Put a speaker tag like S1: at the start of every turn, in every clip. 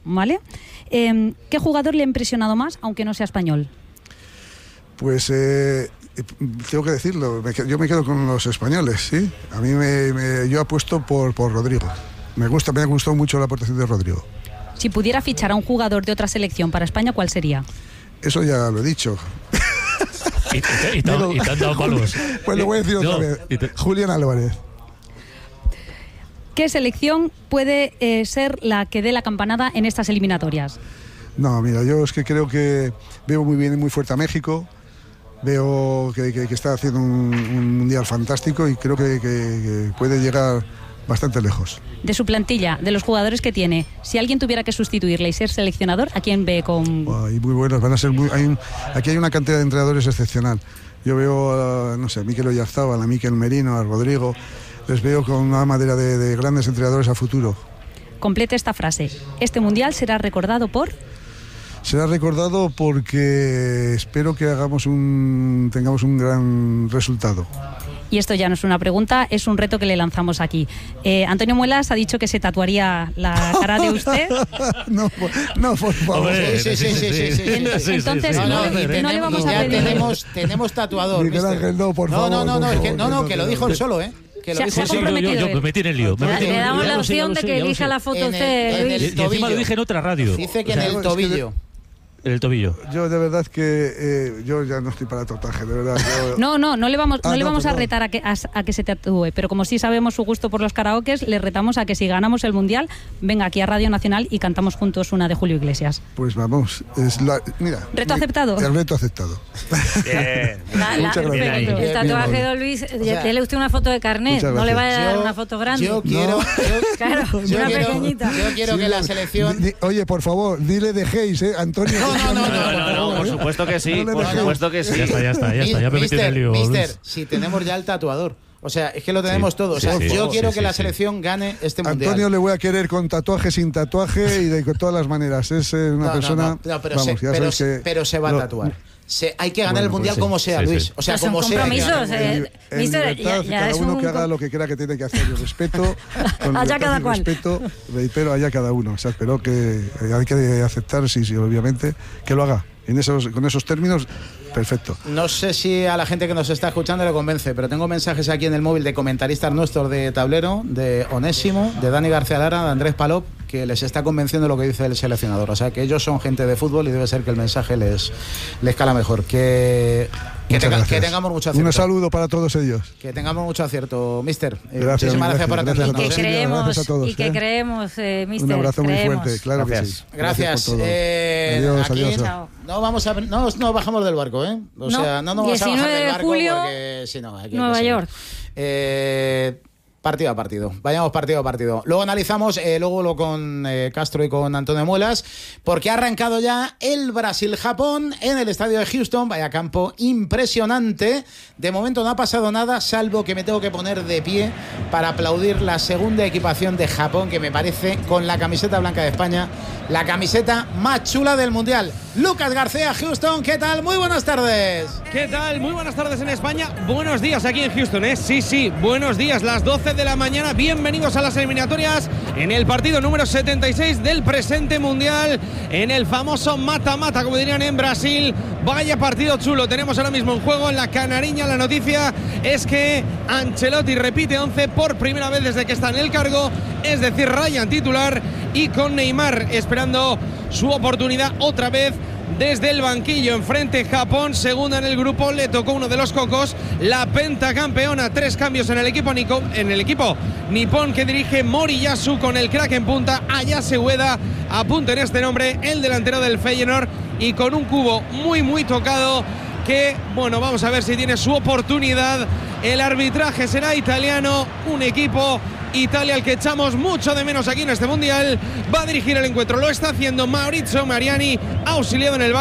S1: ¿vale? ¿Qué jugador le ha impresionado más, aunque no sea español?
S2: Pues tengo que decirlo, yo me quedo con los españoles, ¿sí? A mí yo apuesto por Rodrigo. Me ha gustado mucho la aportación de Rodrigo.
S1: Si pudiera fichar a un jugador de otra selección para España, ¿cuál sería?
S2: Eso ya lo he dicho.
S3: Y te han dado palos.
S2: Pues lo voy a decir otra vez. Julián Álvarez.
S1: ¿Qué selección puede ser la que dé la campanada en estas eliminatorias?
S2: No, mira, yo es que creo que veo muy bien y muy fuerte a México. Veo que está haciendo un mundial fantástico y creo que puede llegar bastante lejos.
S1: De su plantilla, de los jugadores que tiene, si alguien tuviera que sustituirle y ser seleccionador, ¿a quién ve con...?
S2: Muy buenos, van a ser aquí hay una cantidad de entrenadores excepcional. Yo veo, no sé, a Mikel Oyarzábal, a Mikel Merino, a Rodrigo, les veo con una madera de grandes entrenadores a futuro.
S1: Complete esta frase. Este mundial será recordado por...
S2: Será recordado porque espero que tengamos un gran resultado.
S1: Y esto ya no es una pregunta, es un reto que le lanzamos aquí. Antonio Muelas ha dicho que se tatuaría la cara de usted.
S2: No, por favor.
S4: Sí.
S1: Entonces no le vamos a pedir.
S4: Tenemos tatuador.
S2: Miguel Ángel, no, por favor.
S4: No, que lo dijo él solo, ¿eh? Que lo dijo
S1: solo.
S3: Yo me metí en el lío.
S5: Le damos la opción de que elija la foto usted, Luis.
S3: Y encima lo dije en otra radio.
S4: Dice que en el tobillo.
S3: En el tobillo.
S2: Yo de verdad que yo ya no estoy para tatuaje, de verdad.
S1: No le vamos a retar a que se tatúe, pero como sí sabemos su gusto por los karaokes, le retamos a que si ganamos el mundial, venga aquí a Radio Nacional y cantamos juntos una de Julio Iglesias.
S2: Pues vamos, mira.
S1: ¿Reto aceptado?
S2: El reto aceptado.
S5: Muchas gracias. El tatuaje de Luis, dele usted una foto de carnet, no le vaya a dar una foto grande.
S4: Yo quiero
S5: pequeñita.
S4: Yo quiero que la selección...
S2: Oye, por favor, dile de Hayes, Antonio.
S6: No, por supuesto que sí, por supuesto que sí.
S3: Ya está, ya me metí en el lío.
S4: Mister, si tenemos ya el tatuador. O sea, es que lo tenemos todo. O sea, yo quiero que la selección gane este mundial.
S2: Antonio le voy a querer con tatuaje, sin tatuaje y de todas las maneras. Es una persona...
S4: pero se va a tatuar. Hay que ganar el mundial como sea, Luis. O sea, como sea.
S5: Compromisos.
S2: Mister, cada uno que haga lo que crea que tiene que hacer. Yo respeto.
S5: Allá cada cual.
S2: Respeto, reitero, allá cada uno. O sea, espero que hay que aceptar, sí, obviamente, que lo haga. Con esos términos, perfecto.
S4: No sé si a la gente que nos está escuchando le convence, pero tengo mensajes aquí en el móvil de comentaristas nuestros de Tablero, de Onésimo, de Dani García Lara, de Andrés Palop, que les está convenciendo lo que dice el seleccionador. O sea, que ellos son gente de fútbol y debe ser que el mensaje les cala mejor. Que tengamos mucho acierto.
S2: Un saludo para todos ellos.
S4: Que tengamos mucho acierto, mister.
S2: Muchísimas
S4: gracias por atendernos.
S5: Y que creemos, mister.
S2: Un abrazo muy fuerte, claro que sí.
S4: Gracias.
S2: Adiós.
S4: No bajamos del barco, ¿eh? O sea, no nos vamos a bajar del barco
S5: 19 de julio,
S4: porque si no,
S5: Nueva York.
S4: Partido a partido, vayamos partido a partido. Luego analizamos, luego con Castro y con Antonio Muelas, porque ha arrancado ya el Brasil-Japón en el estadio de Houston. Vaya campo impresionante. De momento no ha pasado nada, salvo que me tengo que poner de pie para aplaudir la segunda equipación de Japón, que me parece, con la camiseta blanca de España, la camiseta más chula del Mundial. Lucas García, Houston, ¿qué tal? Muy buenas tardes.
S7: ¿Qué tal? Muy buenas tardes en España. Buenos días aquí en Houston, ¿eh? Sí, buenos días, las 12 de la mañana. Bienvenidos a las eliminatorias en el partido número 76 del presente mundial, en el famoso mata-mata, como dirían en Brasil. Vaya partido chulo tenemos ahora mismo en juego en la Canariña. La noticia es que Ancelotti repite 11 por primera vez desde que está en el cargo, es decir, Ryan titular y con Neymar esperando su oportunidad otra vez desde el banquillo. Enfrente Japón, segunda en el grupo, le tocó uno de los cocos, la pentacampeona. 3 cambios en el equipo nipón que dirige Moriyasu, con el crack en punta, Ayase Ueda, apunten este nombre, el delantero del Feyenoord, y con un cubo muy tocado que, bueno, vamos a ver si tiene su oportunidad. El arbitraje será italiano, un equipo Italia al que echamos mucho de menos aquí en este mundial. Va a dirigir el encuentro, lo está haciendo Maurizio Mariani, auxiliado en el VAR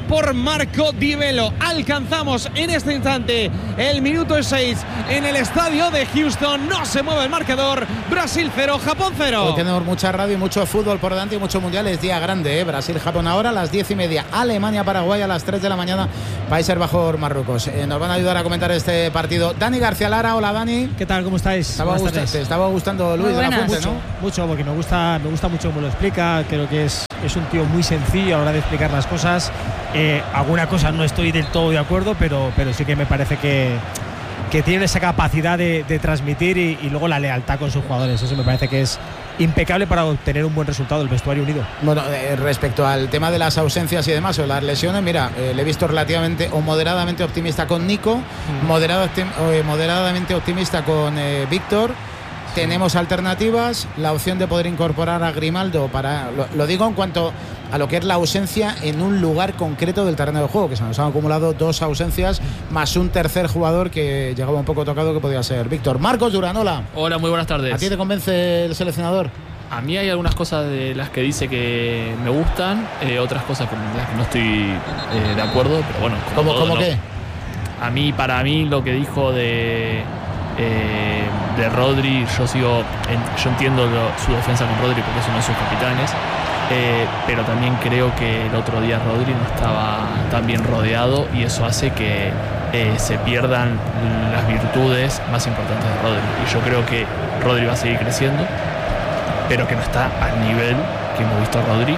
S7: por Marco Di Velo. Alcanzamos en este instante el minuto 6 en el estadio de Houston. No se mueve el marcador. Brasil 0, Japón 0.
S4: Hoy tenemos mucha radio y mucho fútbol por delante y mucho mundial. Es día grande, ¿eh? Brasil-Japón ahora a las 10:30. Alemania-Paraguay a las 3 de la mañana. Países Bajos-Marruecos. Nos van a ayudar a comentar este partido Dani García Lara. Hola, Dani.
S8: ¿Qué tal? ¿Cómo estáis?
S4: Te estaba gustando Luis de la Fuente, ¿no?
S8: Mucho, porque me gusta mucho cómo lo explica. Creo que es un tío muy sencillo a la hora de explicar las cosas. Alguna cosa no estoy del todo de acuerdo, pero sí que me parece que tiene esa capacidad de transmitir y luego la lealtad con sus jugadores. Eso me parece que es impecable para obtener un buen resultado del vestuario unido.
S4: Bueno, respecto al tema de las ausencias y demás o las lesiones, mira, le he visto relativamente o moderadamente optimista con Nico, moderadamente optimista con Víctor. Tenemos alternativas, la opción de poder incorporar a Grimaldo lo digo en cuanto a lo que es la ausencia en un lugar concreto del terreno de juego, que se nos han acumulado 2 ausencias más un tercer jugador que llegaba un poco tocado, que podía ser Víctor. Marcos Durán, hola.
S9: Hola, muy buenas tardes.
S4: ¿A ti te convence el seleccionador?
S9: A mí hay algunas cosas de las que dice que me gustan, otras cosas con las que no estoy de acuerdo, pero bueno.
S4: ¿Cómo qué?
S9: Para mí lo que dijo de Rodri, yo entiendo su defensa con Rodri porque es uno de sus capitanes, pero también creo que el otro día Rodri no estaba tan bien rodeado y eso hace que se pierdan las virtudes más importantes de Rodri. Y yo creo que Rodri va a seguir creciendo, pero que no está al nivel que hemos visto a Rodri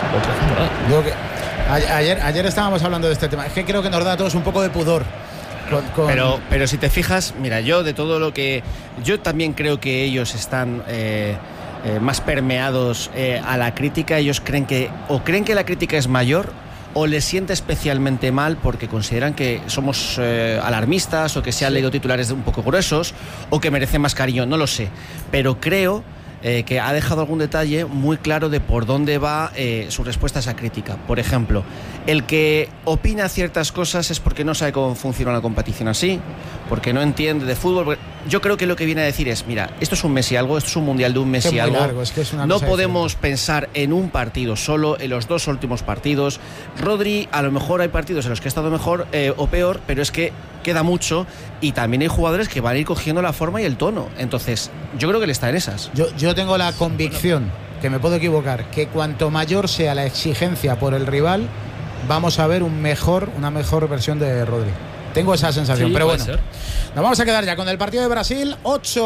S9: otra temporada.
S4: Ayer estábamos hablando de este tema. Es que creo que nos da a todos un poco de pudor.
S10: Pero si te fijas, mira, yo también creo que ellos están más permeados a la crítica. Ellos creen que la crítica es mayor o les siente especialmente mal porque consideran que somos alarmistas o que se han leído titulares un poco gruesos o que merecen más cariño, no lo sé, pero creo que ha dejado algún detalle muy claro de por dónde va su respuesta a esa crítica. Por ejemplo, el que opina ciertas cosas es porque no sabe cómo funciona una competición así, porque no entiende de fútbol. Yo creo que lo que viene a decir es, mira, esto es un mes y algo, esto es un mundial de un mes y algo. No podemos pensar en un partido solo, en los 2 últimos partidos. Rodri, a lo mejor hay partidos en los que ha estado mejor o peor, pero es que queda mucho y también hay jugadores que van a ir cogiendo la forma y el tono. Entonces, yo creo que él está en esas.
S4: Yo tengo la convicción, que me puedo equivocar, que cuanto mayor sea la exigencia por el rival, vamos a ver una mejor versión de Rodri. Tengo esa sensación, pero bueno. Nos vamos a quedar ya con el partido de Brasil.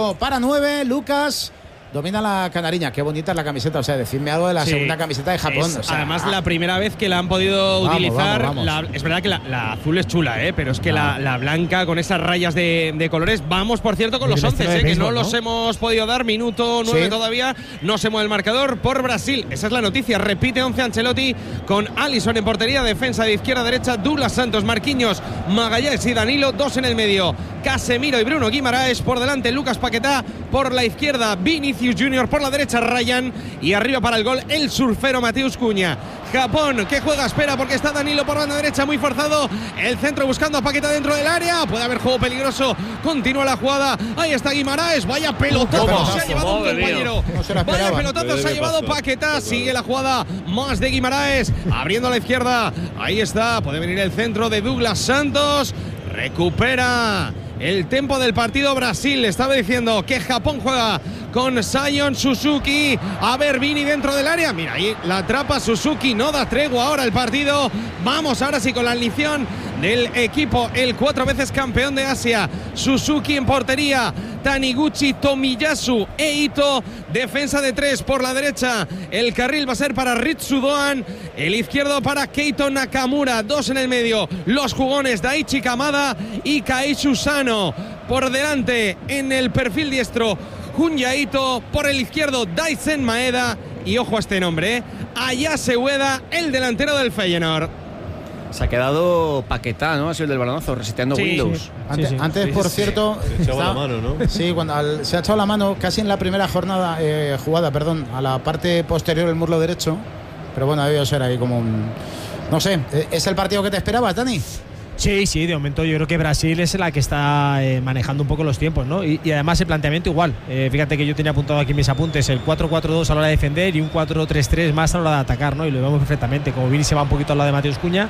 S4: 8-9, Lucas. Domina la canariña, qué bonita es la camiseta. O sea, decidme algo de la segunda camiseta de Japón.
S7: Además, la primera vez que la han podido utilizar. Vamos. Es verdad que la azul es chula, pero es que la blanca con esas rayas de colores. Vamos, por cierto, con los 11, que no los hemos podido dar. Minuto 9 todavía. No se mueve el marcador por Brasil. Esa es la noticia. Repite 11 Ancelotti con Alisson en portería. Defensa de izquierda a derecha. Douglas Santos, Marquinhos, Magallanes y Danilo. 2 en el medio. Casemiro y Bruno Guimaraes. Por delante, Lucas Paquetá. Por la izquierda, Vinicius Junior, por la derecha Ryan y arriba para el gol el surfero Mateus Cunha. Japón que juega, espera porque está Danilo por banda derecha muy forzado, el centro buscando a Paquetá dentro del área, puede haber juego peligroso, continúa la jugada, ahí está Guimaraes, vaya pelotazo se ha llevado un compañero, vaya pelotazo se ha llevado Paquetá, sigue la jugada más de Guimaraes, abriendo a la izquierda, ahí está, puede venir el centro de Douglas Santos, recupera el tempo del partido Brasil. Estaba diciendo que Japón juega con Sion Suzuki. A ver, Vini dentro del área. Mira, ahí la atrapa Suzuki. No da tregua ahora el partido. Vamos ahora sí con la alineación del equipo, el 4 veces campeón de Asia. Suzuki en portería. Taniguchi, Tomiyasu e Ito. Defensa de 3 por la derecha. El carril va a ser para Ritsu Doan. El izquierdo para Keito Nakamura. 2 en el medio. Los jugones Daichi Kamada y Kaishu Sano. Por delante en el perfil diestro Junya Ito. Por el izquierdo Daisen Maeda. Y ojo a este nombre, Ayase Ueda, el delantero del Feyenoord.
S10: Se ha quedado Paquetá, ¿no? Ha sido el del balonazo, reseteando Windows.
S4: Antes, por cierto,
S11: se ha echado la mano, ¿no?
S4: Sí, cuando se ha echado la mano casi en la primera jugada, a la parte posterior del muslo derecho. Pero bueno, debió ser ahí como un... No sé, ¿es el partido que te esperabas, Dani?
S8: Sí, de momento yo creo que Brasil es la que está manejando un poco los tiempos, ¿no? Y además el planteamiento igual. Fíjate que yo tenía apuntado aquí en mis apuntes el 4-4-2 a la hora de defender y un 4-3-3 más a la hora de atacar, ¿no? Y lo vemos perfectamente. Como Vini se va un poquito al lado de Mateus Cunha,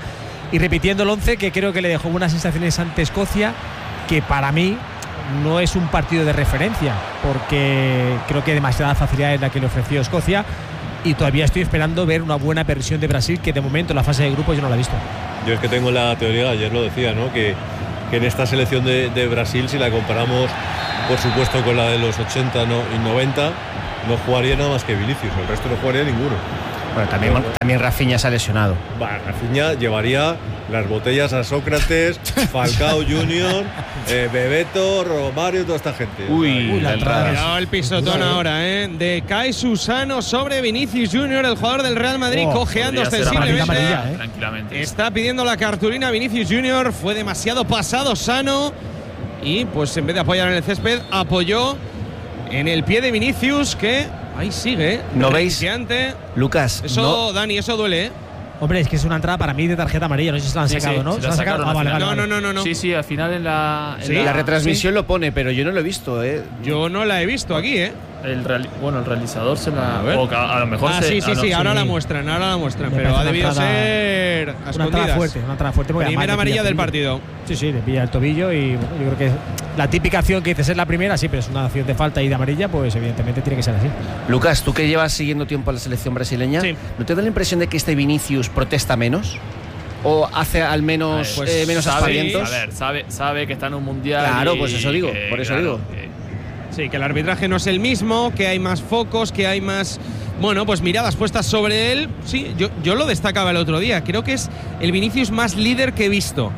S8: y repitiendo el 11 que creo que le dejó buenas sensaciones ante Escocia, que para mí no es un partido de referencia, porque creo que demasiada facilidad es la que le ofreció Escocia, y todavía estoy esperando ver una buena versión de Brasil, que de momento en la fase de grupos yo no la he visto.
S11: Yo es que tengo la teoría, ayer lo decía, ¿no? que en esta selección de Brasil, si la comparamos por supuesto con la de los 80 y 90, no jugaría nada más que Vinicius, el resto no jugaría ninguno.
S10: Bueno, también Rafinha se ha lesionado.
S11: Rafinha llevaría las botellas a Sócrates, Falcao Junior, Bebeto, Romario, toda esta gente.
S7: Uy, la entrada. Cuidado el pisotón ahora, de Kai Susano sobre Vinicius Junior, el jugador del Real Madrid, cojeando ostensiblemente.
S9: Tranquilamente.
S7: Está pidiendo la cartulina Vinicius Junior, fue demasiado pasado Sano y pues en vez de apoyar en el césped, apoyó en el pie de Vinicius, que ahí sigue.
S10: ¿No veis? Lucas.
S7: Eso, no. Dani, eso duele,
S8: Hombre, es que es una entrada para mí de tarjeta amarilla. No sé si se la han sacado, ¿no?
S9: ¿Se la sacaron?
S8: Vale.
S7: No.
S9: Sí, al final en la
S10: retransmisión lo pone, pero yo no lo he visto,
S7: Yo no la he visto aquí,
S9: El realizador se la… A lo mejor
S7: sí, ahora la muestran, pero ha debido ser a escondidas.
S8: Una entrada fuerte.
S7: Primera amarilla del partido.
S8: Sí, le pilla el tobillo y bueno, yo creo que la típica acción que dices es la primera, sí, pero es una acción de falta y de amarilla, pues evidentemente tiene que ser así.
S10: Lucas, tú que llevas siguiendo tiempo a la selección brasileña, ¿no te da la impresión de que este Vinicius protesta menos? ¿O hace al menos menos aspavientos?
S9: A ver, sabe que está en un mundial.
S10: Claro, pues eso digo, por eso digo.
S7: Sí, que el arbitraje no es el mismo, que hay más focos, que hay más… Bueno, pues miradas puestas sobre él. Sí, yo lo destacaba el otro día. Creo que es el Vinicius más líder que he visto.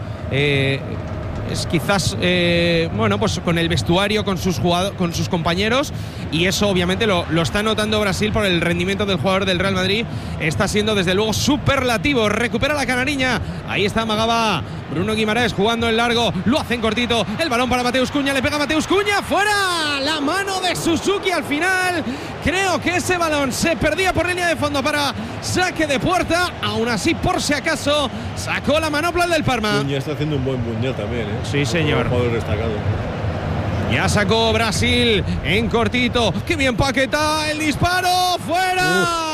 S7: Es quizás, pues con el vestuario, con sus compañeros, y eso obviamente lo está notando Brasil por el rendimiento del jugador del Real Madrid. Está siendo desde luego superlativo. Recupera la canariña. Ahí está Amagaba. Bruno Guimaraes jugando en largo. Lo hacen cortito. El balón para Mateus Cunha. Le pega Mateus Cunha. ¡Fuera! La mano de Suzuki al final. Creo que ese balón se perdía por línea de fondo para saque de puerta. Aún así, por si acaso, sacó la manopla del Parma.
S11: Cunha está haciendo un buen mundial también,
S7: Sí, señor.
S11: Un jugador destacado.
S7: Ya sacó Brasil en cortito. ¡Qué bien Paquetá! ¡El disparo! ¡Fuera!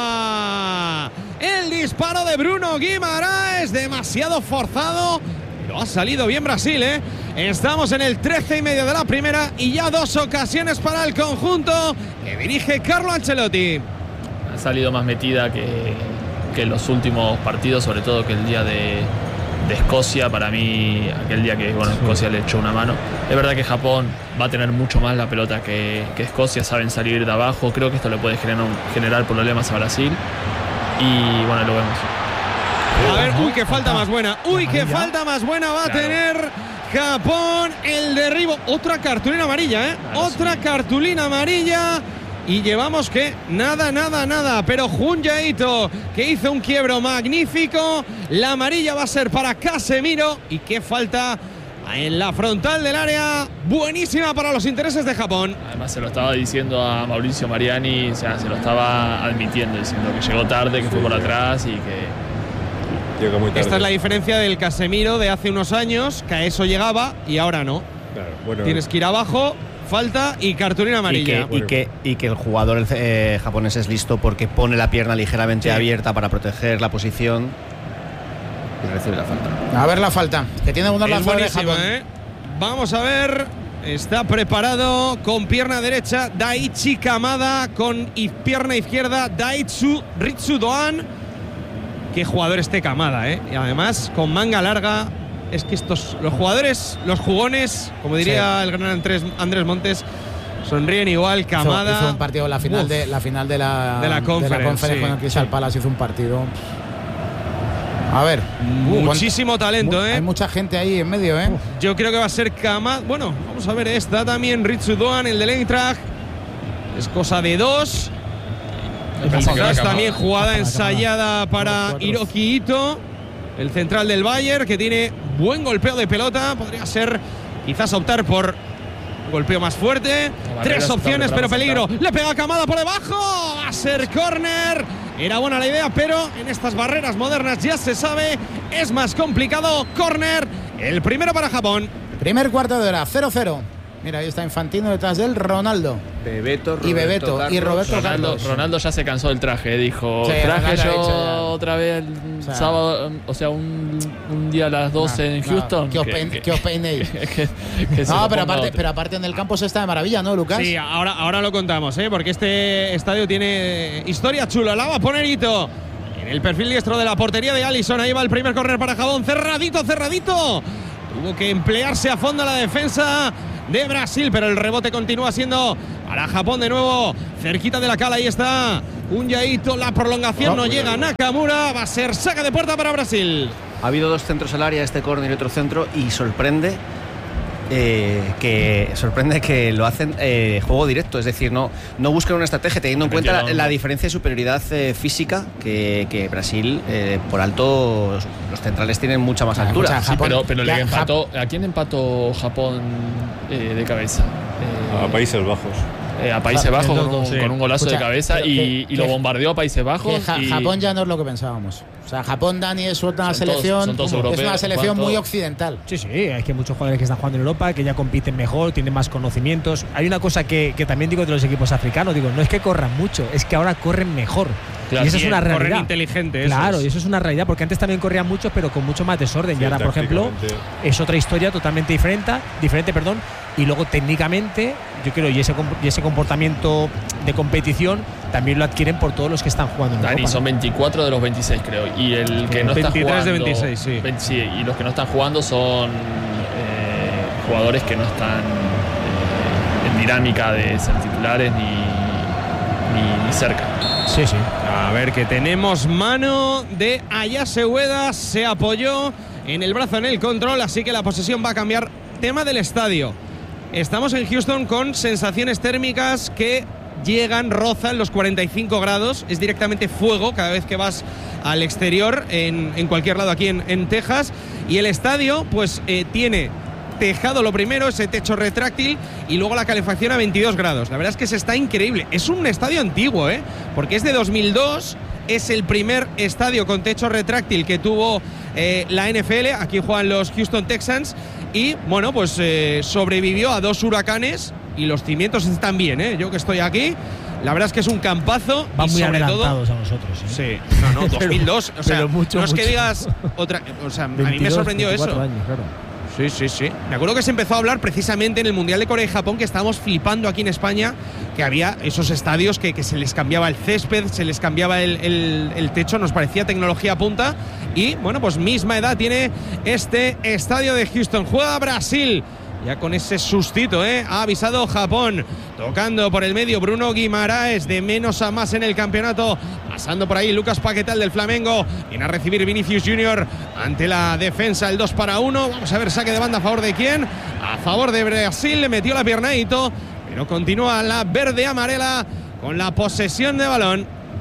S7: El disparo de Bruno Guimaraes, demasiado forzado. Lo ha salido bien Brasil, Estamos en el 13 y medio de la primera y ya 2 ocasiones para el conjunto que dirige Carlo Ancelotti.
S9: Ha salido más metida que en los últimos partidos, sobre todo que el día de Escocia. Para mí, aquel día que Escocia le echó una mano. Es verdad que Japón va a tener mucho más la pelota que Escocia, saben salir de abajo. Creo que esto le puede generar problemas a Brasil. Y bueno, lo vemos.
S7: A ver, qué falta más buena. Qué falta más buena va a tener Japón. El derribo. Otra cartulina amarilla, Otra cartulina amarilla. Y llevamos que nada. Pero Junya Ito, que hizo un quiebro magnífico. La amarilla va a ser para Casemiro. Y qué falta en la frontal del área. Buenísima para los intereses de Japón.
S9: Además se lo estaba diciendo a Mauricio Mariani. O sea, se lo estaba admitiendo, diciendo que llegó tarde, que fue por atrás y que…
S11: Llega muy tarde.
S7: Esta es la diferencia del Casemiro de hace unos años, que a eso llegaba y ahora no.
S11: Claro,
S7: Tienes que ir abajo, falta y cartulina amarilla.
S10: Y que el jugador japonés es listo porque pone la pierna ligeramente abierta para proteger la posición y recibe la falta.
S4: A ver la falta, que tiene una
S7: las
S4: de Japón.
S7: Vamos a ver. Está preparado con pierna derecha Daichi Kamada, con pierna izquierda Daitsu Ritsudoan. Qué jugador este Kamada, Y además con manga larga. Es que los jugadores, los jugones, como diría el gran Andrés Montes, sonríen igual. Kamada
S4: hizo un partido la final de la Conference con el Crystal Palace, hizo un partido. A ver,
S7: muchísimo talento,
S4: Hay mucha gente ahí en medio,
S7: Yo creo que va a ser Kamada. Bueno, vamos a ver, está también Ritsudoan, el del Eintracht. Es cosa de 2. Quizás también jugada ensayada para Hiroki Ito, el central del Bayern, que tiene buen golpeo de pelota. Podría ser quizás optar por un golpeo más fuerte. 3 opciones, pero peligro. Le pega Kamada por debajo. Va a ser córner. Era buena la idea, pero en estas barreras modernas ya se sabe, es más complicado. Córner, el primero para Japón.
S4: Primer cuarto de hora, 0-0. Mira, ahí está Infantino detrás de él, Ronaldo.
S10: Bebeto
S4: y Roberto Carlos.
S9: Ronaldo ya se cansó del traje, dijo.
S4: Sí,
S9: traje yo otra vez el sábado, o sea, un día a las 12 en Houston.
S4: Que os peinéis. No, pero aparte en el campo se está de maravilla, ¿no, Lucas?
S7: Sí, ahora lo contamos, porque este estadio tiene historia chula. La va a poner Ito en el perfil diestro de la portería de Alisson. Ahí va el primer córner para Japón. Cerradito. Tuvo que emplearse a fondo la defensa de Brasil, pero el rebote continúa siendo para Japón de nuevo, cerquita de la cala. Ahí está un Yaito, la prolongación no llega. Nakamura, va a ser saca de puerta para Brasil.
S10: Ha habido 2 centros al área, este córner y otro centro, y sorprende que lo hacen juego directo, es decir, no buscan una estrategia teniendo en cuenta la diferencia de superioridad física que Brasil por alto, los centrales tienen mucha más altura.
S9: Sí, pero le empató. ¿A quién empató Japón de cabeza?
S11: A Países Bajos.
S9: A Países Bajos con un golazo de cabeza y lo bombardeó a Países Bajos.
S4: Japón ya no es lo que pensábamos. O sea, Japón, Dani, es una selección muy occidental.
S8: Sí, es que hay muchos jugadores que están jugando en Europa, que ya compiten mejor, tienen más conocimientos. Hay una cosa que también digo de los equipos africanos, no es que corran mucho, es que ahora corren mejor.
S7: Claro,
S8: y eso es una realidad.
S7: Corren inteligente.
S8: Claro, y eso es una realidad, porque antes también corrían mucho, pero con mucho más desorden. Y ahora, por ejemplo, es otra historia totalmente diferente. Y luego técnicamente, yo creo, y ese comportamiento de competición también lo adquieren por todos los que están jugando en
S9: Dani,
S8: Europa.
S9: Son 24 de los 26, creo. Y el que no está jugando,
S7: 23 de 26, sí.
S9: Sí, y los que no están jugando son jugadores que no están en dinámica de ser titulares ni cerca.
S8: Sí.
S7: A ver, que tenemos mano de Ayase Ueda, se apoyó en el brazo en el control, así que la posesión va a cambiar. Tema del estadio. Estamos en Houston con sensaciones térmicas que rozan los 45 grados. Es directamente fuego cada vez que vas al exterior en cualquier lado aquí en Texas. Y el estadio pues tiene tejado lo primero, ese techo retráctil, y luego la calefacción a 22 grados. La verdad es que se está increíble. Es un estadio antiguo, porque es de 2002. Es el primer estadio con techo retráctil que tuvo la NFL. Aquí juegan los Houston Texans. Y bueno, pues sobrevivió a 2 huracanes y los cimientos están bien, Yo que estoy aquí, la verdad es que es un campazo.
S8: Van muy
S7: adelantados
S8: a nosotros.
S7: Sí, no, 2002. O sea, no es que digas otra. O sea, 22, a mí me sorprendió eso.
S8: Años, claro.
S7: Sí. Me acuerdo que se empezó a hablar precisamente en el Mundial de Corea y Japón, que estábamos flipando aquí en España, que había esos estadios que se les cambiaba el césped, se les cambiaba el techo, nos parecía tecnología punta. Y bueno, pues misma edad tiene este estadio de Houston. Juega Brasil. Ya con ese sustito, ha avisado Japón. Tocando por el medio Bruno Guimaraes, de menos a más en el campeonato. Pasando por ahí Lucas Paquetá del Flamengo. Viene a recibir Vinicius Junior ante la defensa, el 2-1. Vamos a ver, saque de banda a favor de quién. A favor de Brasil, le metió la pierna Ito, pero continúa la verde-amarela con la posesión de balón.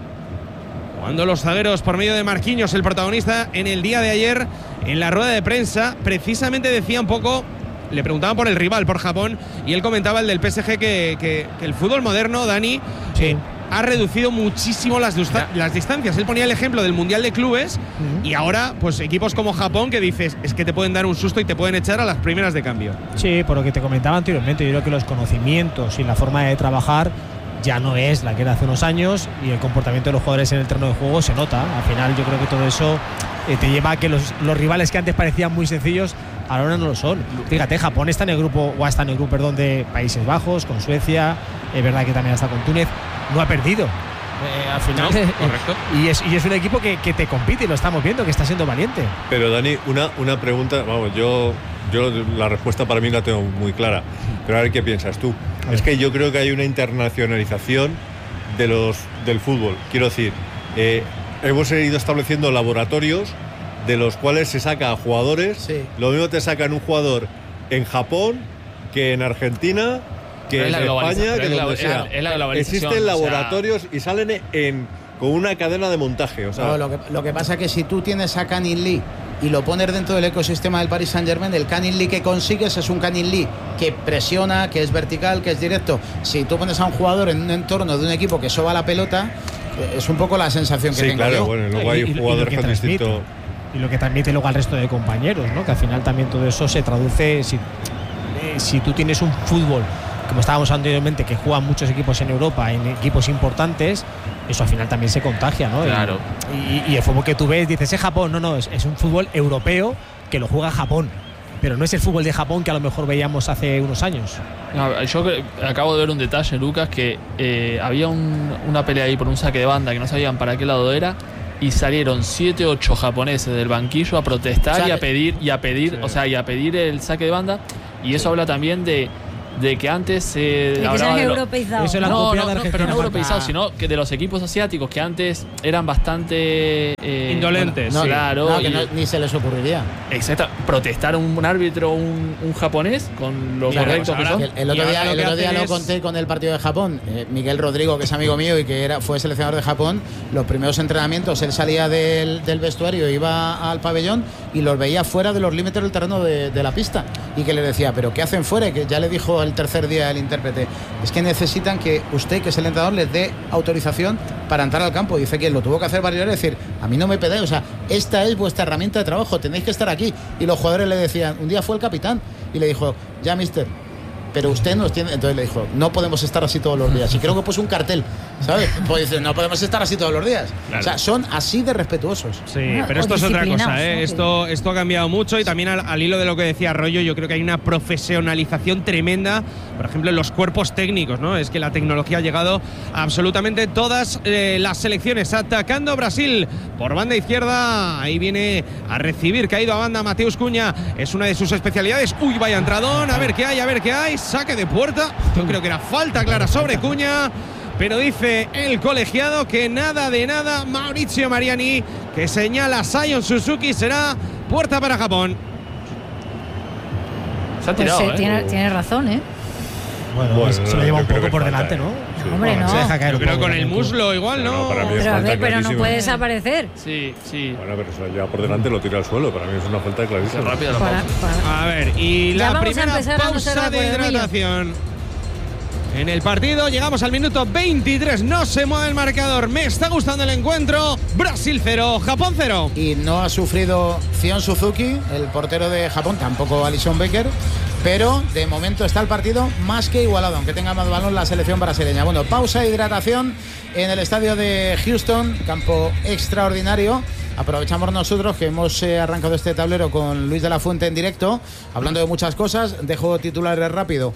S7: Cuando los zagueros por medio de Marquinhos, el protagonista en el día de ayer, en la rueda de prensa, precisamente decía un poco. Le preguntaban por el rival, por Japón, y él comentaba, el del PSG, que el fútbol moderno, Dani, ha reducido muchísimo las distancias. Él ponía el ejemplo del Mundial de Clubes, y ahora, pues equipos como Japón, que dices, es que te pueden dar un susto y te pueden echar a las primeras de cambio.
S8: Sí, por lo que te comentaba anteriormente, yo creo que los conocimientos y la forma de trabajar ya no es la que era hace unos años, y el comportamiento de los jugadores en el terreno de juego se nota. Al final yo creo que todo eso te lleva a que los rivales que antes parecían muy sencillos ahora no lo son. Fíjate, Japón está en el grupo, de Países Bajos, con Suecia, es verdad que también está con Túnez, no ha perdido. Al final,
S7: correcto.
S8: Y es un equipo que te compite, y lo estamos viendo, que está siendo valiente.
S11: Pero Dani, una pregunta, vamos, yo la respuesta para mí la tengo muy clara, pero a ver qué piensas tú. Es que yo creo que hay una internacionalización del fútbol. Quiero decir, hemos ido estableciendo laboratorios de los cuales se saca a jugadores. Sí. Lo mismo te sacan un jugador en Japón que en Argentina, que en España, que donde sea. Existen laboratorios y salen con una cadena de montaje. O sea,
S4: lo que pasa es que si tú tienes a Canin Lee y lo pones dentro del ecosistema del Paris Saint-Germain, el Canin Lee que consigues es un Canin Lee que presiona, que es vertical, que es directo. Si tú pones a un jugador en un entorno de un equipo que soba la pelota, es un poco la sensación que tengo
S11: claro,
S4: yo.
S11: Bueno, luego hay jugadores que han distinto.
S8: Y lo que transmite luego al resto de compañeros, ¿no? Que al final también todo eso se traduce, si tú tienes un fútbol como estábamos anteriormente, que juegan muchos equipos en Europa, en equipos importantes, eso al final también se contagia, ¿no?
S9: Claro.
S8: Y el fútbol que tú ves, dices, es Japón. No, es un fútbol europeo que lo juega Japón. Pero no es el fútbol de Japón que a lo mejor veíamos hace unos años.
S9: No, yo acabo de ver un detalle, Lucas, que había una pelea ahí por un saque de banda que no sabían para qué lado era, y salieron 7 o 8 japoneses del banquillo a protestar, o sea, y a pedir el saque de banda, y eso habla también de que antes se
S5: hablaba europeizado.
S8: Eso
S9: no, pero no europeizado, sino que de los equipos asiáticos que antes eran bastante
S7: indolentes.
S4: Bueno,
S9: claro,
S4: que ni se les ocurriría.
S9: Exacto, protestar un árbitro, un japonés, con lo correcto que son.
S4: El otro día lo conté con el partido de Japón. Miguel Rodrigo, que es amigo mío y que fue seleccionador de Japón, los primeros entrenamientos él salía del vestuario, iba al pabellón y los veía fuera de los límites del terreno de la pista, y que le decía, ¿pero qué hacen fuera? Y que ya le dijo el tercer día el intérprete, es que necesitan que usted, que es el entrenador, les dé autorización para entrar al campo. Dice que lo tuvo que hacer varias veces, decir, a mí no me pedáis, o sea, esta es vuestra herramienta de trabajo, tenéis que estar aquí. Y los jugadores le decían, un día fue el capitán y le dijo, ya mister, pero usted nos tiene. Entonces le dijo, no podemos estar así todos los días. Y creo que puso un cartel, ¿sabes? Pues dice, no podemos estar así todos los días. Claro. O sea, son así de respetuosos.
S7: Sí, pero esto es otra cosa, ¿eh? Esto ha cambiado mucho, y también al hilo de lo que decía Rollo, yo creo que hay una profesionalización tremenda, por ejemplo, en los cuerpos técnicos, ¿no? Es que la tecnología ha llegado a absolutamente todas las selecciones. Atacando Brasil por banda izquierda, ahí viene a recibir, caído a banda Mateus Cunha, es una de sus especialidades. Uy, vaya entradón, a ver qué hay. Saque de puerta, yo creo que era falta clara sobre Cunha, pero dice el colegiado que nada de nada. Maurizio Mariani, que señala a Sion Suzuki, será puerta para Japón.
S9: Se ha tirado,
S5: tiene razón, ¿eh?
S8: Bueno, se lo lleva un poco por delante, ¿no?
S5: Sí. Hombre, no.
S8: Se deja caer
S7: yo creo con el muslo igual, ¿no?
S5: Pero no puede desaparecer.
S9: Sí.
S11: Bueno, pero se lo lleva por delante, lo tira al suelo. Para mí es una falta clarísima.
S9: Rápida la pausa.
S7: A ver, y
S5: ya
S7: la primera pausa de hidratación en el partido. Llegamos al minuto 23. No se mueve el marcador. Me está gustando el encuentro. Brasil 0, Japón 0.
S4: Y no ha sufrido Sion Suzuki, el portero de Japón, tampoco Alisson Becker. Pero de momento está el partido más que igualado, aunque tenga más balón la selección brasileña. Bueno, pausa de hidratación en el estadio de Houston, campo extraordinario. Aprovechamos nosotros que hemos arrancado este tablero con Luis de la Fuente en directo, hablando de muchas cosas. Dejo titulares rápido.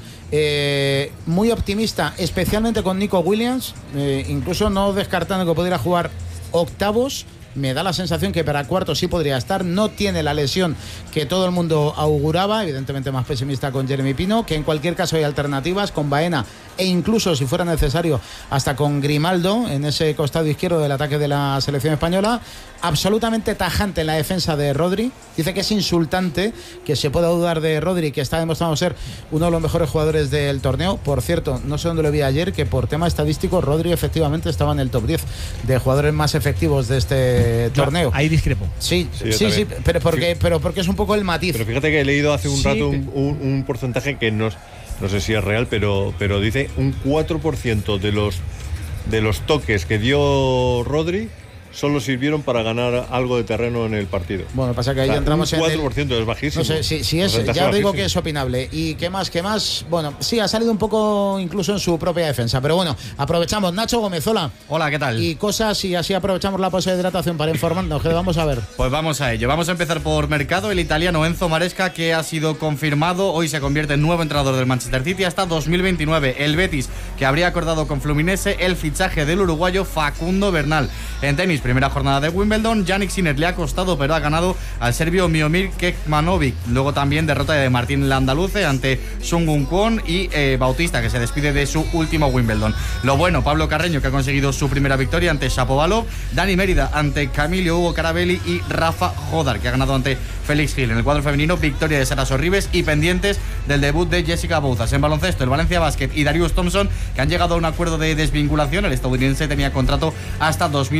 S4: Muy optimista, especialmente con Nico Williams, incluso no descartando que pudiera jugar octavos. Me da la sensación que para cuartos sí podría estar. No tiene la lesión que todo el mundo auguraba. Evidentemente más pesimista con Jeremy Pino, que en cualquier caso hay alternativas con Baena, e incluso si fuera necesario hasta con Grimaldo en ese costado izquierdo del ataque de la selección española. Absolutamente tajante en la defensa de Rodri. Dice que es insultante que se pueda dudar de Rodri, que está demostrando ser uno de los mejores jugadores del torneo. Por cierto, no sé dónde lo vi ayer, que por tema estadístico Rodri efectivamente estaba en el top 10 de jugadores más efectivos de este torneo.
S8: Ahí discrepo.
S4: Sí, pero porque es un poco el matiz.
S11: Pero fíjate que he leído hace un rato un porcentaje que no sé si es real, pero dice un 4% de los toques que dio Rodri solo sirvieron para ganar algo de terreno en el partido.
S4: Bueno, pasa que ahí entramos
S11: en 4% es bajísimo.
S4: No sé, si es, ya os digo que es opinable. ¿Y qué más? Bueno, sí, ha salido un poco incluso en su propia defensa. Pero bueno, aprovechamos. Nacho Gómez, hola.
S12: Hola, ¿qué tal?
S4: Y cosas, y así aprovechamos la pausa de hidratación para informarnos. ¿Qué vamos a ver?
S12: Pues vamos a ello. Vamos a empezar por mercado. El italiano Enzo Maresca, que ha sido confirmado. Hoy se convierte en nuevo entrenador del Manchester City hasta 2029. El Betis, que habría acordado con Fluminense el fichaje del uruguayo Facundo Bernal. En tenis, primera jornada de Wimbledon. Jannik Sinner le ha costado, pero ha ganado al serbio Miomir Kekmanovic. Luego también derrota de Martín Landaluce ante Sung Kwon y Bautista, que se despide de su último Wimbledon. Lo bueno, Pablo Carreño, que ha conseguido su primera victoria ante Shapovalov. Dani Mérida ante Camilo Hugo Carabelli y Rafa Jodar, que ha ganado ante Félix Gil. En el cuadro femenino, victoria de Sara Sorribes y pendientes del debut de Jessica Bouzas. En baloncesto, el Valencia Basket y Darius Thompson, que han llegado a un acuerdo de desvinculación. El estadounidense tenía contrato hasta 2028.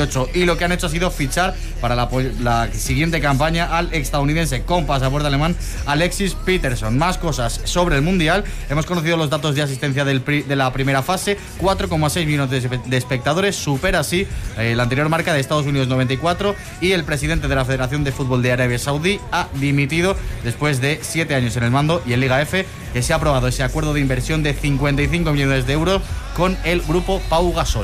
S12: 2018. Y lo que han hecho ha sido fichar para la siguiente campaña al estadounidense con pasaporte alemán Alexis Peterson. Más cosas sobre el Mundial. Hemos conocido los datos de asistencia de la primera fase. 4,6 millones de espectadores. Supera así la anterior marca de Estados Unidos, 94. Y el presidente de la Federación de Fútbol de Arabia Saudí ha dimitido después de 7 años en el mando. Y en Liga F, que se ha aprobado ese acuerdo de inversión de 55 millones de euros con el grupo Pau Gasol.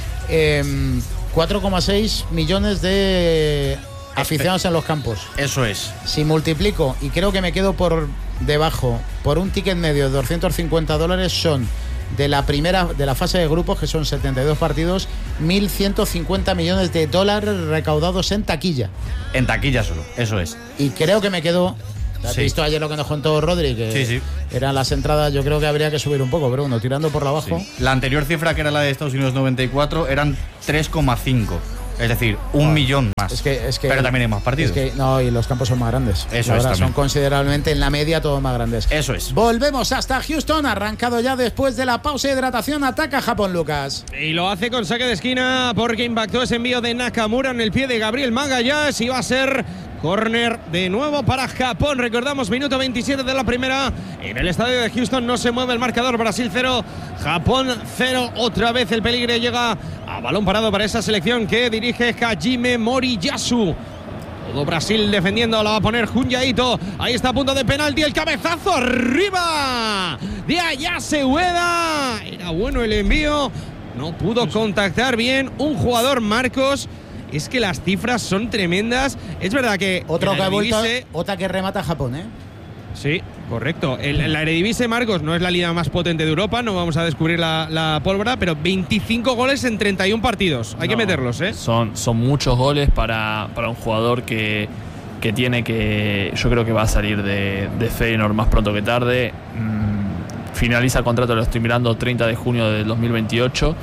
S4: 4,6 millones de aficionados en los campos.
S12: Eso es.
S4: Si multiplico, y creo que me quedo por debajo, por un ticket medio de $250, son de la fase de grupos, que son 72 partidos, 1.150 millones de dólares recaudados en taquilla.
S12: En taquilla solo, eso es.
S4: Y creo que me quedo... ¿Has visto ayer lo que nos contó Rodri? Que
S12: sí.
S4: Eran las entradas, yo creo que habría que subir un poco, pero bueno, tirando por la abajo.
S12: Sí. La anterior cifra, que era la de Estados Unidos 94, eran 3,5. Es decir, 1 millón más. Es que, pero también hay más partidos.
S4: No, y los campos son más grandes.
S12: Eso es.
S4: Son considerablemente, en la media, todos más grandes.
S12: Eso es.
S4: Volvemos hasta Houston, arrancado ya después de la pausa de hidratación. Ataca Japón, Lucas.
S7: Y lo hace con saque de esquina porque impactó ese envío de Nakamura en el pie de Gabriel Magalhães y va a ser córner de nuevo para Japón. Recordamos, minuto 27 de la primera. En el estadio de Houston no se mueve el marcador. Brasil 0, Japón 0. Otra vez el peligro llega a balón parado para esa selección que dirige Hajime Moriyasu. Todo Brasil defendiendo, la va a poner Junya Ito. Ahí está a punto de penalti, el cabezazo arriba de Ayase Ueda. Era bueno el envío, no pudo contactar bien un jugador, Marcos. Es que las cifras son tremendas. Es verdad que
S4: otro que ha vuelto, otra que remata Japón, ¿eh?
S7: Sí, correcto. La Eredivisie, Marcos, no es la liga más potente de Europa, no vamos a descubrir la pólvora, pero 25 goles en 31 partidos. Hay que meterlos, ¿eh?
S9: Son muchos goles para un jugador que tiene que... Yo creo que va a salir de Feyenoord más pronto que tarde. Finaliza el contrato, lo estoy mirando, 30 de junio del 2028.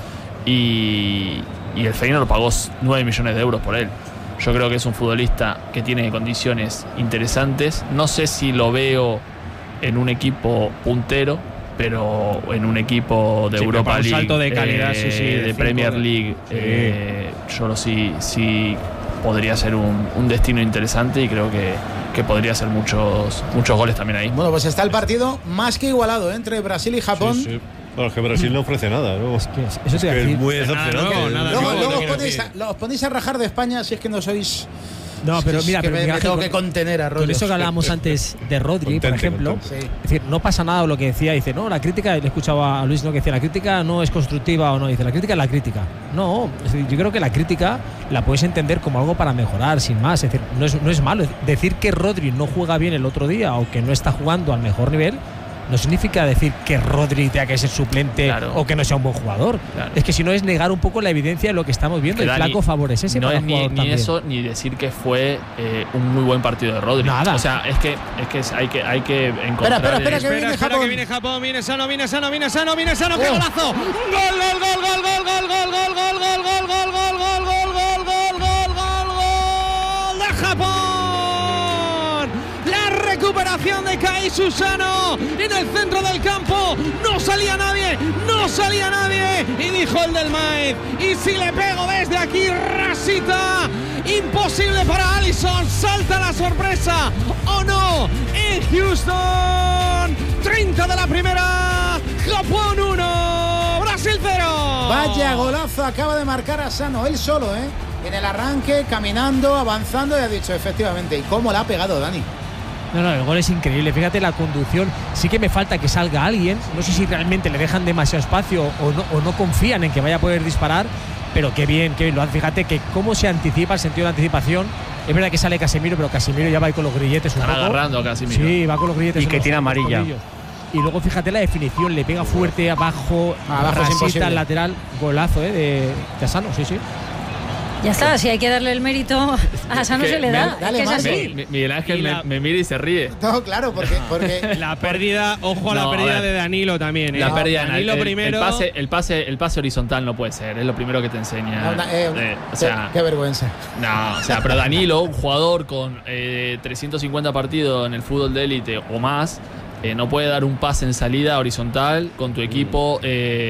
S9: Y el Feyenoord pagó 9 millones de euros por él. Yo creo que es un futbolista que tiene condiciones interesantes. No sé si lo veo en un equipo puntero, pero en un equipo de Europa League,
S7: un salto de calidad,
S9: de Premier League, yo sí podría ser un destino interesante y creo que podría ser muchos goles también ahí.
S4: Bueno, pues está el partido más que igualado entre Brasil y Japón.
S11: Sí. Bueno, es que Brasil no ofrece nada, ¿no?
S8: Eso es
S11: muy decepcionante.
S4: Luego os ponéis a rajar de España si es que no sois...
S8: No, pero mira,
S4: me tengo que contener a Rodri.
S8: Con eso que hablábamos antes de Rodri, por ejemplo, es decir, no pasa nada lo que decía, dice, no, la crítica, le escuchaba a Luis, ¿no? Que decía, la crítica no es constructiva o no, dice, la crítica es la crítica. No, es decir, yo creo que la crítica la puedes entender como algo para mejorar, sin más. Es decir, no es malo. Decir que Rodri no juega bien el otro día o que no está jugando al mejor nivel no significa decir que Rodri tenga que ser suplente, claro, o que no sea un buen jugador. Claro. Es que si no es negar un poco la evidencia de lo que estamos viendo. El flaco favorece ese
S9: no es ni eso, ni decir que fue un muy buen partido de Rodri.
S8: Nada.
S9: O sea, es que hay que encontrar...
S4: Espera, que viene Japón.
S7: Que viene Japón, viene sano, ¡qué golazo! ¡Gol de Japón! Recuperación de Kai Susano en el centro del campo. No salía nadie. Y dijo el del Maez, y si le pego desde aquí, rasita. Imposible para Alisson. Salta la sorpresa. ¿O no? En Houston. 30 de la primera. Japón 1. Brasil 0.
S4: Vaya golazo acaba de marcar Asano. Él solo, en el arranque, caminando, avanzando, y ha dicho, efectivamente. ¿Y cómo la ha pegado, Dani?
S8: No, el gol es increíble. Fíjate la conducción. Sí que me falta que salga alguien. No sé si realmente le dejan demasiado espacio o no confían en que vaya a poder disparar. Pero qué bien lo hace. Fíjate que cómo se anticipa, el sentido de anticipación. Es verdad que sale Casemiro, pero Casemiro ya va ahí con los grilletes un
S9: poco.
S8: Están
S9: agarrando a Casemiro.
S8: Sí, va con los grilletes.
S10: Y que tiene amarilla.
S8: Y luego fíjate la definición. Le pega fuerte abajo
S4: es imposible.
S8: Al lateral. Golazo de Asano, sí.
S5: Ya está, si hay que darle el mérito a Asano se le da.
S4: Dale,
S5: es
S4: más.
S5: así.
S9: Miguel Ángel me mira y se ríe.
S4: No, claro, porque
S7: la pérdida, ojo a la pérdida de Danilo también.
S9: La pérdida de
S7: Danilo primero.
S9: El pase horizontal no puede ser, es lo primero que te enseña.
S4: Qué vergüenza.
S9: No, pero Danilo, un jugador con 350 partidos en el fútbol de élite o más, no puede dar un pase en salida horizontal con tu equipo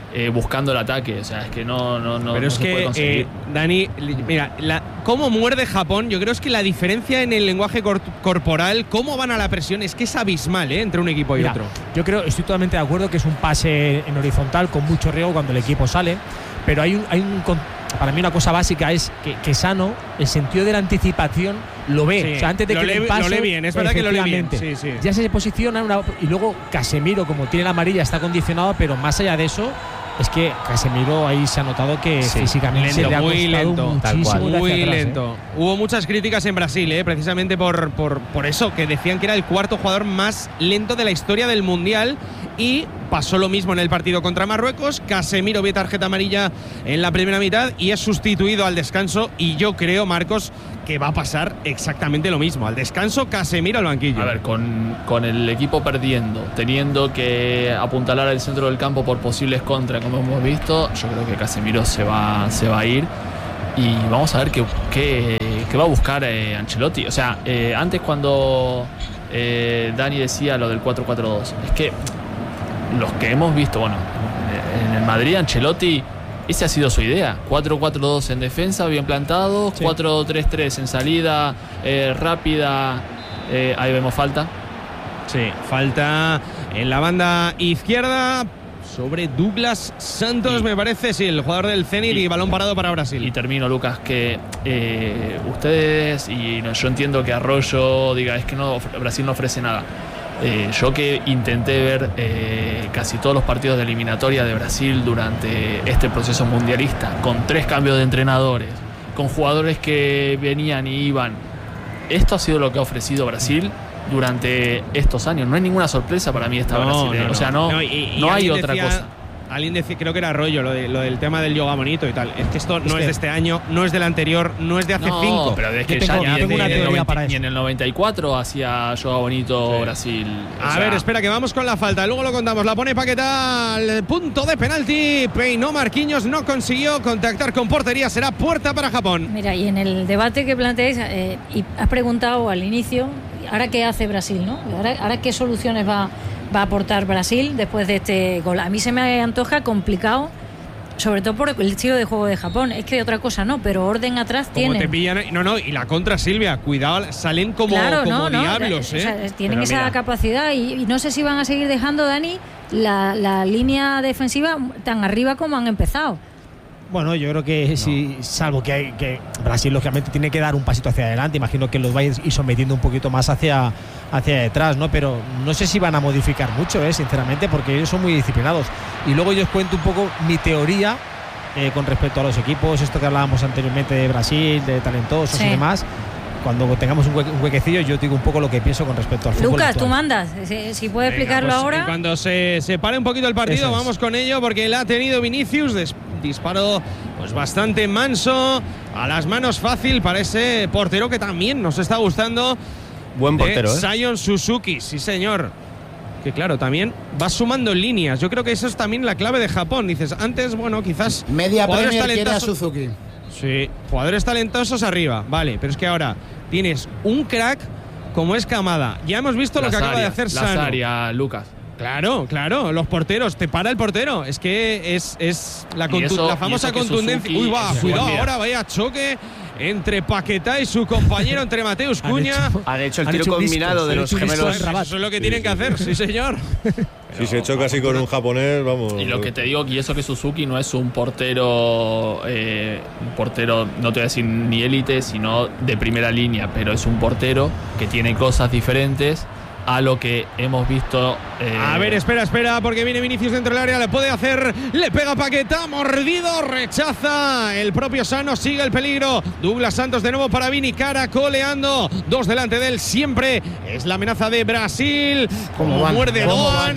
S9: buscando el ataque. O sea, es que no
S7: pero es
S9: se puede conseguir.
S7: Dani, mira, cómo muerde Japón, yo creo es que la diferencia en el lenguaje corporal, cómo van a la presión, es que es abismal, entre un equipo y otro.
S8: Yo estoy totalmente de acuerdo que es un pase en horizontal con mucho riesgo cuando el equipo sale, pero para mí una cosa básica es que Sano, el sentido de la anticipación, lo ve.
S7: Sí,
S8: o sea, antes de que le pase,
S7: lo lee bien, es verdad que lo lee bien. Sí.
S8: Ya se posiciona y luego Casemiro, como tiene la amarilla, está condicionado, pero más allá de eso, es que Casemiro ahí se ha notado que físicamente le ha costado muchísimo.
S7: Muy lento. Hubo muchas críticas en Brasil, precisamente por eso, que decían que era el cuarto jugador más lento de la historia del Mundial, y pasó lo mismo en el partido contra Marruecos. Casemiro ve tarjeta amarilla en la primera mitad y es sustituido al descanso, y yo creo, Marcos, que va a pasar exactamente lo mismo. Al descanso, Casemiro al banquillo.
S9: A ver, con el equipo perdiendo, teniendo que apuntalar al centro del campo por posibles contras, como hemos visto, yo creo que Casemiro se va a ir, y vamos a ver qué va a buscar Ancelotti. O sea, antes cuando Dani decía lo del 4-4-2, es que los que hemos visto, en el Madrid, Ancelotti, esa ha sido su idea. 4-4-2 en defensa, bien plantado, 4-3-3 en salida rápida. Ahí vemos falta.
S7: Sí, falta en la banda izquierda sobre Douglas Santos, me parece, sí, el jugador del Zenit, y balón parado para Brasil.
S9: Y termino, Lucas, que ustedes, yo entiendo que Arroyo diga, es que Brasil no ofrece nada. Yo que intenté ver casi todos los partidos de eliminatoria de Brasil durante este proceso mundialista, con 3 cambios de entrenadores, con jugadores que venían y iban, esto ha sido lo que ha ofrecido Brasil durante estos años. No hay ninguna sorpresa para mí esta Brasil. O sea, no hay otra cosa.
S7: Alguien decía, creo que era Arroyo, lo del tema del yoga bonito y tal. Es que esto no es de este año, no es del anterior, no es de hace 5.
S9: Pero es que ya ni en el 94 hacía yoga bonito Brasil.
S7: A ver, espera, que vamos con la falta. Luego lo contamos. La pone Paquetá al punto de penalti. Peinó Marquinhos, no consiguió contactar con portería. Será puerta para Japón.
S5: Mira, y en el debate que planteáis, y has preguntado al inicio, ¿ahora qué hace Brasil, no? ¿Ahora qué soluciones va a aportar Brasil después de este gol? A mí se me antoja complicado, sobre todo por el estilo de juego de Japón. Es que de otra cosa no, pero orden atrás tienen.
S7: Te pillan, y la contra, Silvia, cuidado, salen como diablos.
S5: O sea, tienen esa capacidad, y no sé si van a seguir dejando, Dani, la línea defensiva tan arriba como han empezado.
S8: Bueno, yo creo que salvo que Brasil lógicamente tiene que dar un pasito hacia adelante, imagino que los va a ir sometiendo un poquito más hacia detrás, ¿no? Pero no sé si van a modificar mucho, sinceramente, porque ellos son muy disciplinados. Y luego yo os cuento un poco mi teoría con respecto a los equipos, esto que hablábamos anteriormente de Brasil, de talentosos y demás. Cuando tengamos un huequecillo, yo digo un poco lo que pienso con respecto al fútbol.
S5: Lucas, tú mandas, si puedes explicarlo ahora.
S7: Cuando se pare un poquito el partido, vamos con ello, porque la ha tenido Vinicius. Disparo pues bastante manso, a las manos fácil para ese portero que también nos está gustando.
S10: Buen portero,
S7: Sion Suzuki, sí señor. Que claro, también va sumando líneas. Yo creo que eso es también la clave de Japón. Dices, antes, quizás
S4: media Premier quiere a Suzuki.
S7: Sí, jugadores talentosos arriba, vale, pero es que ahora tienes un crack como es Kamada. Ya hemos visto lo que acaba de hacer Sano.
S9: Lazaria, Lucas.
S7: Claro, los porteros, te para el portero. Es que es la famosa contundencia.
S9: Suzuki,
S7: cuidado ahora, vaya choque entre Paquetá y su compañero, entre Mateus Cunha.
S10: Han hecho el tiro combinado de los gemelos.
S7: Eso es lo que tienen que hacer, sí señor.
S11: Si se choca así con un japonés, vamos.
S9: Y lo que te digo, y eso que Suzuki no es un portero, no te voy a decir ni élite, sino de primera línea, pero es un portero que tiene cosas diferentes a lo que hemos visto.
S7: A ver, espera, porque viene Vinicius dentro del área, le puede hacer, le pega Paquetá, mordido, rechaza el propio Sano, sigue el peligro. Douglas Santos de nuevo para Vini, caracoleando, 2 delante de él, siempre es la amenaza de Brasil. Cómo muerde Doan,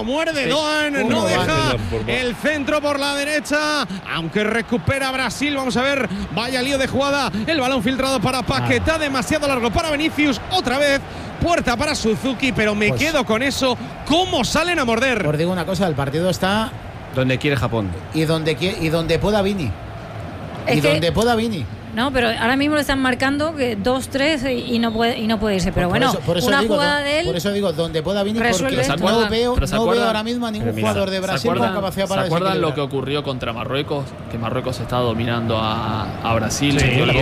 S7: no deja el centro por la derecha, aunque recupera Brasil. Vamos a ver, vaya lío de jugada, el balón filtrado para Paquetá, demasiado largo para Vinicius, otra vez. Puerta para Suzuki, pero me quedo con eso. ¿Cómo salen a morder?
S4: Os digo una cosa, el partido está
S10: donde quiere Japón.
S4: Y donde pueda Vini. Donde pueda Vini.
S5: No, pero ahora mismo le están marcando que 2-3 y no puede irse. Pero bueno,
S4: por eso
S5: una
S4: digo,
S5: jugada de él.
S4: Por eso digo, donde pueda Vini, porque
S5: no
S4: veo ahora mismo a ningún jugador de Brasil con capacidad para
S9: ¿Se acuerdan lo que ocurrió contra Marruecos? Que Marruecos está dominando a Brasil.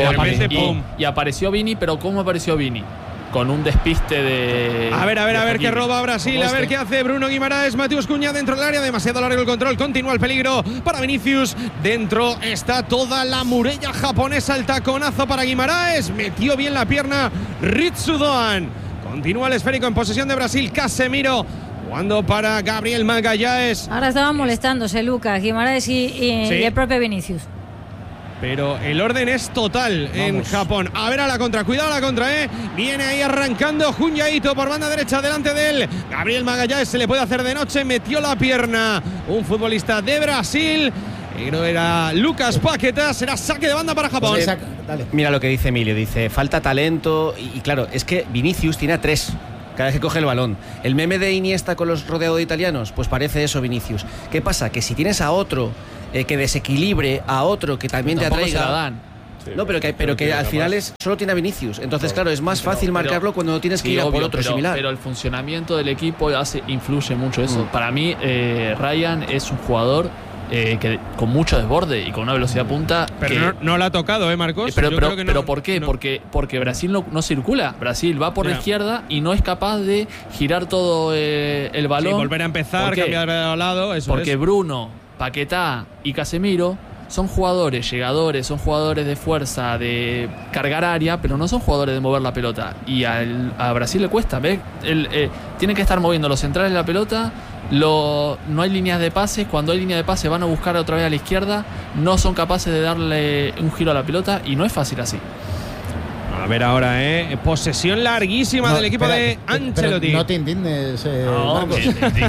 S9: Y apareció Vini, pero ¿cómo apareció Vini? Con un despiste de.
S7: A ver qué roba Brasil. A ver qué hace Bruno Guimaraes. Mateus Cunha dentro del área. Demasiado largo el control. Continúa el peligro para Vinicius. Dentro está toda la muralla japonesa. El taconazo para Guimaraes. Metió bien la pierna Ritsu Doan. Continúa el esférico en posesión de Brasil. Casemiro. Jugando para Gabriel Magalhães.
S5: Ahora estaban molestándose Lucas, Guimaraes y el propio Vinicius.
S7: Pero el orden es total en Japón. A ver a la contra, cuidado a la contra, Viene ahí arrancando Junya Ito por banda derecha delante de él. Gabriel Magalhães se le puede hacer de noche, metió la pierna. Un futbolista de Brasil. No era Lucas Paquetá, será saque de banda para Japón.
S10: Mira lo que dice Emilio, dice, falta talento. Y claro, es que Vinicius tiene a 3 cada vez que coge el balón. El meme de Iniesta con los rodeados de italianos, pues parece eso Vinicius. ¿Qué pasa? Que si tienes a otro que desequilibre, a otro que también te atraiga. No, pero que al final solo tiene a Vinicius. Entonces, claro, es más fácil marcarlo cuando no tienes que ir a por otro similar.
S9: Pero el funcionamiento del equipo influye mucho eso. Para mí, Ryan es un jugador que con mucho desborde y con una velocidad punta.
S7: Pero no la ha tocado, Marcos.
S9: Pero ¿por qué? No. Porque Brasil no circula. Brasil va por la izquierda y no es capaz de girar todo el balón.
S7: Sí, volver a empezar, cambiar de lado.
S9: Porque Bruno, Paquetá y Casemiro son jugadores llegadores, son jugadores de fuerza, de cargar área, pero no son jugadores de mover la pelota. Y a Brasil le cuesta, ¿ves? Tiene que estar moviendo los centrales de la pelota. No hay líneas de pase. Cuando hay línea de pase van a buscar otra vez a la izquierda. No son capaces de darle un giro a la pelota y no es fácil así.
S7: A ver ahora, posesión larguísima del equipo de Ancelotti.
S4: No te indignes, Marcos.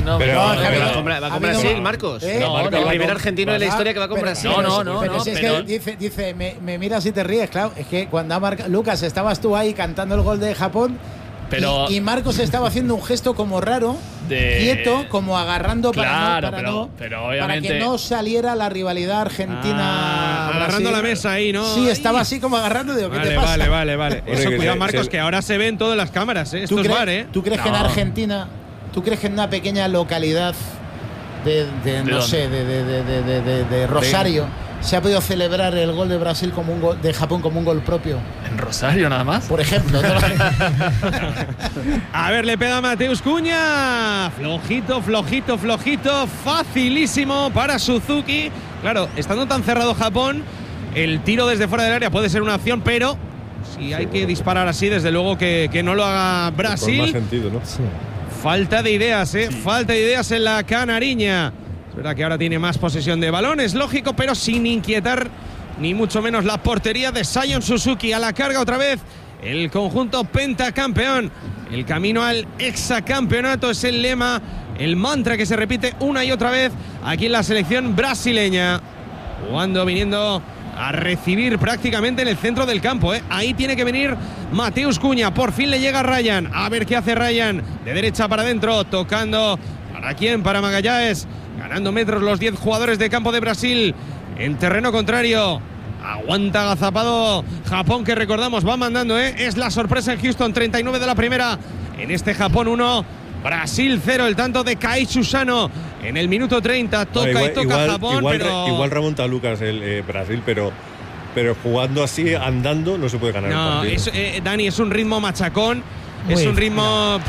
S10: Va con Brasil, Marcos. El primer argentino de la historia que va con Brasil.
S4: Dice, me miras y te ríes, claro. Es que cuando Lucas, estabas tú ahí cantando el gol de Japón. Y Marcos estaba haciendo un gesto como raro, quieto, como agarrando para que no saliera la rivalidad Argentina.
S7: Agarrando la mesa ahí, ¿no?
S4: Sí, estaba así como agarrando. Digo, ¿qué te pasa?
S7: Vale. Eso, cuidado, Marcos, que ahora se ve en todas las cámaras. Esto es VAR,
S4: ¿Tú crees que en Argentina, que en una pequeña localidad de Rosario se ha podido celebrar el gol de Brasil como un gol de Japón como un gol propio?
S9: ¿En Rosario nada más?
S4: Por ejemplo.
S7: A ver, le pega Mateus Cunha. Flojito. Facilísimo para Suzuki. Claro, estando tan cerrado Japón, el tiro desde fuera del área puede ser una opción, pero si hay que disparar así, desde luego que no lo haga Brasil.
S11: Con más sentido, ¿no? Sí.
S7: Falta de ideas, Falta de ideas en la canariña. Es verdad que ahora tiene más posesión de balón, es lógico, pero sin inquietar ni mucho menos la portería de Sion Suzuki. A la carga otra vez el conjunto pentacampeón. El camino al hexacampeonato es el lema, el mantra que se repite una y otra vez aquí en la selección brasileña. Viniendo a recibir prácticamente en el centro del campo, Ahí tiene que venir Mateus Cunha. Por fin le llega Ryan. A ver qué hace Ryan. De derecha para adentro, tocando. ¿Para quién? Para Magalhães. Ganando metros los 10 jugadores de campo de Brasil en terreno contrario. Aguanta agazapado Japón, que recordamos va mandando, Es la sorpresa en Houston, 39 de la primera. En este Japón 1, Brasil 0. El tanto de Kaichu Sano en el minuto 30. Toca Japón.
S11: Igual remonta a Lucas el Brasil, pero jugando así, andando, no se puede ganar el partido.
S7: Dani, es un ritmo machacón. Es un ritmo.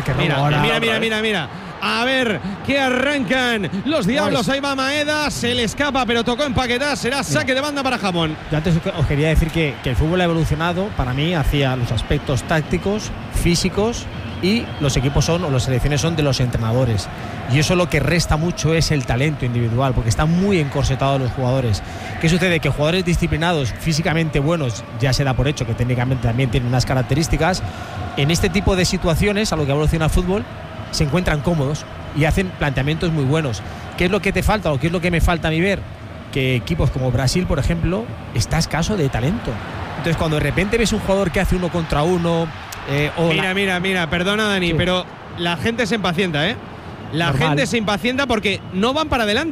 S7: Mira. A ver, que arrancan los diablos. Ahí va Maeda, se le escapa, pero tocó en Paquetá. Será saque de banda para Japón.
S8: Yo antes os quería decir que el fútbol ha evolucionado, para mí, hacia los aspectos tácticos, físicos, y los equipos o las selecciones son de los entrenadores. Y eso lo que resta mucho es el talento individual, porque están muy encorsetados los jugadores. ¿Qué sucede? Que jugadores disciplinados, físicamente buenos, ya se da por hecho que técnicamente también tienen unas características. En este tipo de situaciones, a lo que evoluciona el fútbol, se encuentran cómodos y hacen planteamientos muy buenos. ¿Qué es lo que te falta o qué es lo que me falta a mí ver? Que equipos como Brasil, por ejemplo, está escaso de talento. Entonces, cuando de repente ves un jugador que hace 1 contra 1...
S7: Mira, perdona, Dani, pero la gente se impacienta, La gente se impacienta porque no van para adelante.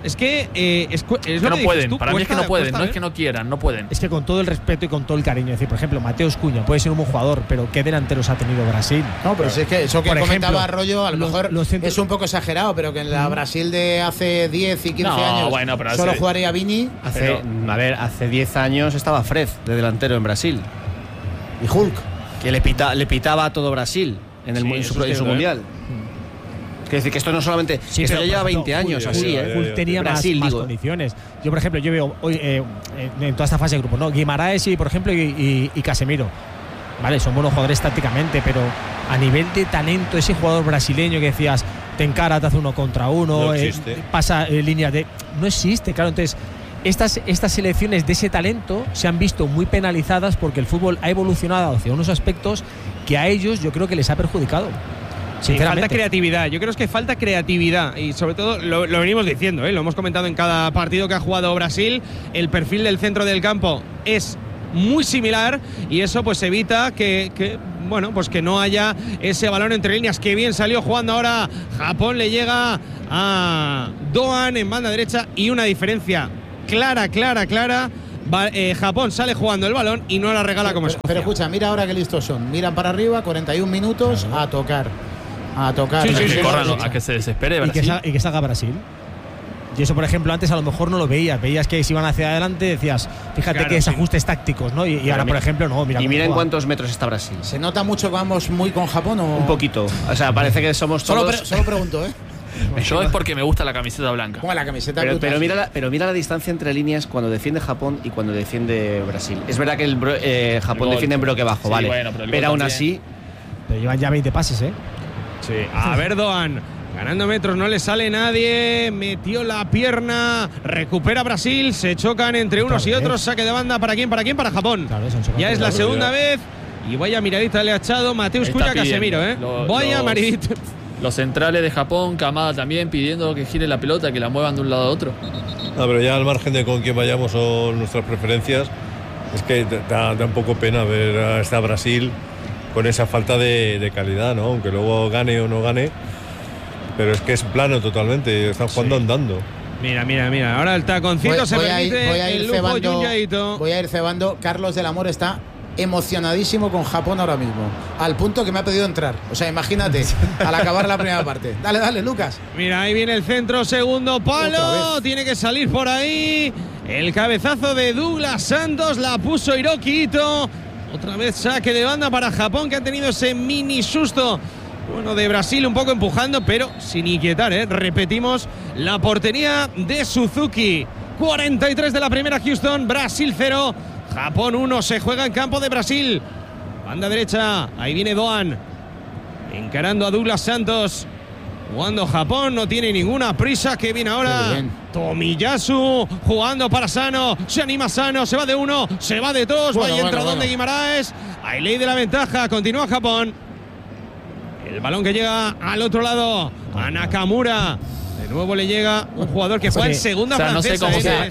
S7: Es que es
S9: que no pueden. Para mí es que no pueden. No es que no quieran, no pueden.
S8: Es que con todo el respeto y con todo el cariño, es decir, por ejemplo, Mateus Cunha puede ser un buen jugador, pero ¿qué delanteros ha tenido Brasil?
S4: No, pero es que eso que comentaba Arroyo, a lo mejor
S8: centros...
S4: es un poco exagerado, pero que en la Brasil de hace 10 y 15 años solo jugaría Vini.
S10: Hace 10 años estaba Fred de delantero en Brasil.
S4: Y Hulk.
S10: Que le pitaba a todo Brasil en su mundial. Quiere decir que esto no solamente.
S8: Sí,
S10: esto ya lleva 20 años así,
S8: Hulk tenía
S10: Brasil,
S8: más condiciones. Yo, por ejemplo, veo hoy en toda esta fase de grupo, ¿no? Guimaraes y, por ejemplo, y Casemiro. Vale, son buenos jugadores tácticamente, pero a nivel de talento, ese jugador brasileño que decías, te encara, te hace 1 contra 1, pasa líneas de. No existe, claro. Entonces, estas selecciones de ese talento se han visto muy penalizadas porque el fútbol ha evolucionado hacia unos aspectos que a ellos yo creo que les ha perjudicado.
S7: Sí, falta creatividad. Yo creo que falta creatividad y sobre todo lo venimos diciendo, lo hemos comentado en cada partido que ha jugado Brasil. El perfil del centro del campo es muy similar y eso pues evita que no haya ese balón entre líneas. Que bien salió jugando ahora Japón, le llega a Doan en banda derecha y una diferencia clara. Japón sale jugando el balón y no la regala como Escocia.
S4: Pero escucha, mira ahora qué listos son. Miran para arriba, 41 minutos a tocar.
S9: Sí, corran a que se desespere Brasil.
S8: Y que salga Brasil. Y eso, por ejemplo, antes a lo mejor no lo veías que si iban hacia adelante decías, fíjate que es ajustes tácticos, ¿no? Y ahora, por ejemplo, no.
S10: Mira en cuántos metros está Brasil.
S4: ¿Se nota mucho que vamos muy con Japón o...?
S10: Un poquito. O sea, parece que somos todos...
S4: Solo pregunto,
S9: Yo es porque me gusta la camiseta blanca.
S4: Como la camiseta
S10: pero mira la distancia entre líneas cuando defiende Japón y cuando defiende Brasil. Es verdad que Japón defiende en bloque bajo, vale. Bueno, pero aún así...
S8: Pero llevan ya 20 pases,
S7: Sí, a ver Doan, ganando metros, no le sale nadie, metió la pierna, recupera Brasil, se chocan entre unos y otros, saque de banda, ¿para quién? Para Japón. Claro, ya es la segunda vez y vaya miradita le ha echado Mateus Cunha a Casemiro, vaya maridita.
S9: Los centrales de Japón, Kamada también pidiendo que gire la pelota, que la muevan de un lado a otro.
S11: No, pero ya al margen de con quién vayamos o nuestras preferencias, es que da un poco pena ver a esta Brasil con esa falta de calidad, ¿no? Aunque luego gane o no gane, pero es que es plano totalmente, están jugando andando.
S7: Mira, ahora el taconcito se permite el lujo Junyaito.
S4: Voy a ir cebando. Carlos del Amor está emocionadísimo con Japón ahora mismo, al punto que me ha pedido entrar. O sea, imagínate, al acabar la primera parte. Dale, Lucas.
S7: Mira, ahí viene el centro, segundo palo, tiene que salir por ahí. El cabezazo de Douglas Santos, la puso Hiroki Ito. Otra vez saque de banda para Japón, que ha tenido ese mini susto. Bueno, de Brasil un poco empujando, pero sin inquietar, Repetimos, la portería de Suzuki. 43 de la primera, Houston, Brasil 0. Japón 1, se juega en campo de Brasil. Banda derecha, ahí viene Doan. Encarando a Douglas Santos. Jugando Japón, no tiene ninguna prisa. Que viene ahora Tomiyasu, jugando para Sano. Se anima Sano, se va de 1, se va de 2. Vaya entradón de Guimaraes. Hay ley de la ventaja, continúa Japón. El balón que llega al otro lado, a Nakamura. De nuevo le llega un jugador que juega en segunda francesa.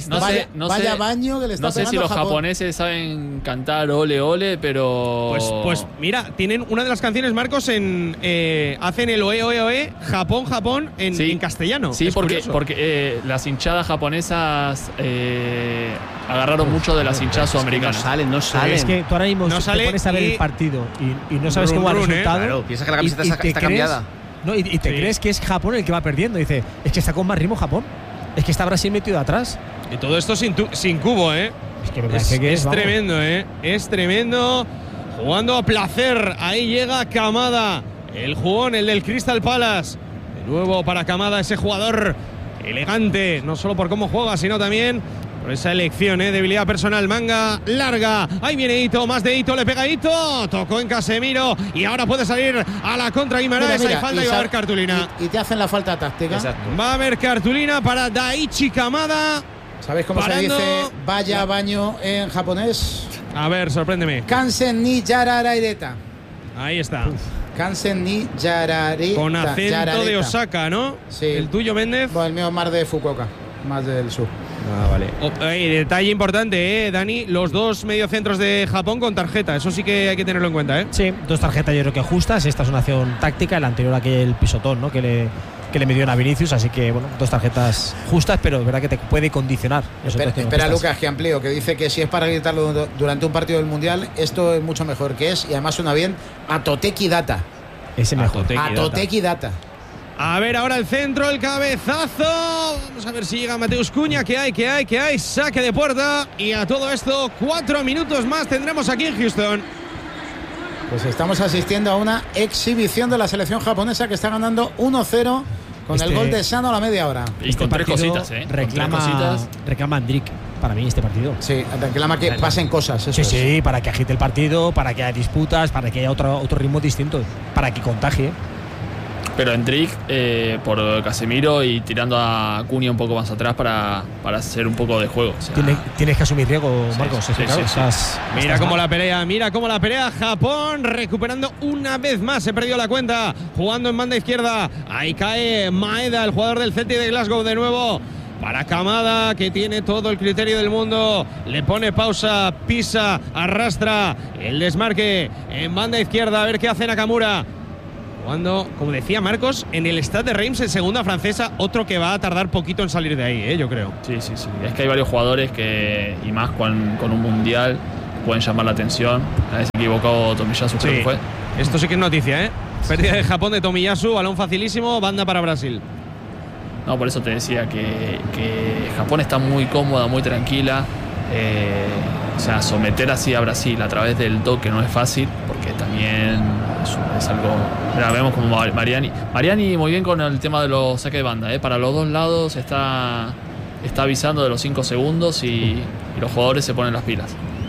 S4: Vaya baño que le está pegando.
S9: No sé si los japoneses saben cantar ole ole, pero...
S7: Pues mira, tienen una de las canciones, Marcos, hacen el oe oe oe, Japón en castellano.
S9: Sí, porque las hinchadas japonesas agarraron mucho de las hinchadas sudamericanas.
S10: No salen.
S8: Es que tú ahora mismo te pones a ver el partido y no sabes cómo va el resultado.
S10: Claro, piensas que la camiseta está cambiada.
S8: No, y te crees que es Japón el que va perdiendo. Dice, es que está con más ritmo Japón. Es que está Brasil metido atrás.
S7: Y todo esto sin cubo, Es
S8: que me parece que
S7: es tremendo, Es tremendo. Jugando a placer. Ahí llega Kamada. El jugón, el del Crystal Palace. De nuevo para Kamada, ese jugador elegante. No solo por cómo juega, sino también por esa elección, debilidad personal, manga larga. Ahí viene Ito, más de Ito, le pega Ito. Tocó en Casemiro y ahora puede salir a la contra Guimaraes. Hay falta y va a haber cartulina.
S4: Y te hacen la falta táctica.
S10: Exacto.
S7: Va a haber cartulina para Daichi Kamada.
S4: ¿Sabéis cómo se dice vaya baño en japonés?
S7: A ver, sorpréndeme.
S4: Kansen ni yararaireta.
S7: Ahí está.
S4: Kansen ni yarareta.
S7: Con acento de Osaka, ¿no?
S4: Sí.
S7: ¿El tuyo, Méndez?
S4: Bueno, el mío más de Fukuoka, más del sur.
S7: Vale. Detalle importante, Dani, los dos mediocentros de Japón con tarjeta, eso sí que hay que tenerlo en cuenta,
S8: Sí, dos tarjetas yo creo que justas. Esta es una acción táctica, el anterior aquel pisotón, ¿no? Que que le midieron a Vinicius, así que bueno, 2 tarjetas justas, pero es verdad que te puede condicionar.
S4: Espera Lucas, que amplío, que dice que si es para gritarlo durante un partido del Mundial, esto es mucho mejor que es, y además suena bien, Atoteki Data.
S8: Ese mejor.
S4: Atoteki Data.
S7: A ver ahora el centro, el cabezazo. Vamos a ver si llega Mateus Cunha. Que hay. Saque de puerta. Y a todo esto, 4 minutos más tendremos aquí en Houston.
S4: Pues estamos asistiendo a una exhibición de la selección japonesa que está ganando 1-0 con el gol de Sano a la media hora.
S9: Y con 3 cositas,
S8: Reclama Andrić para mí este partido.
S4: Sí, reclama que pasen cosas. Eso
S8: sí, para que agite el partido, para que haya disputas, para que haya otro ritmo distinto, para que contagie.
S9: Pero Andrić por Casemiro y tirando a Cunha un poco más atrás para hacer un poco de juego. O sea,
S8: tienes que asumir riesgo, Marcos.
S7: Sí. Mira cómo la pelea Japón, recuperando una vez más. Se perdió la cuenta, jugando en banda izquierda. Ahí cae Maeda, el jugador del Celtic de Glasgow de nuevo. Para Kamada, que tiene todo el criterio del mundo. Le pone pausa, pisa, arrastra. El desmarque en banda izquierda. A ver qué hace Nakamura. Jugando, como decía Marcos, en el Stade de Reims en segunda francesa, otro que va a tardar poquito en salir de ahí, yo creo.
S9: Sí. Es que hay varios jugadores que, y más con un mundial, pueden llamar la atención. A ver si se equivocó Tomiyasu, creo que fue.
S7: Esto sí que es noticia, Pérdida de Japón de Tomiyasu, balón facilísimo, banda para Brasil.
S9: No, por eso te decía que Japón está muy cómoda, muy tranquila. O sea, someter así a Brasil a través del toque no es fácil, porque también es algo. Mira, vemos como Mariani muy bien con el tema de los saques de banda, para los dos lados está avisando de los 5 segundos y los jugadores se ponen las pilas.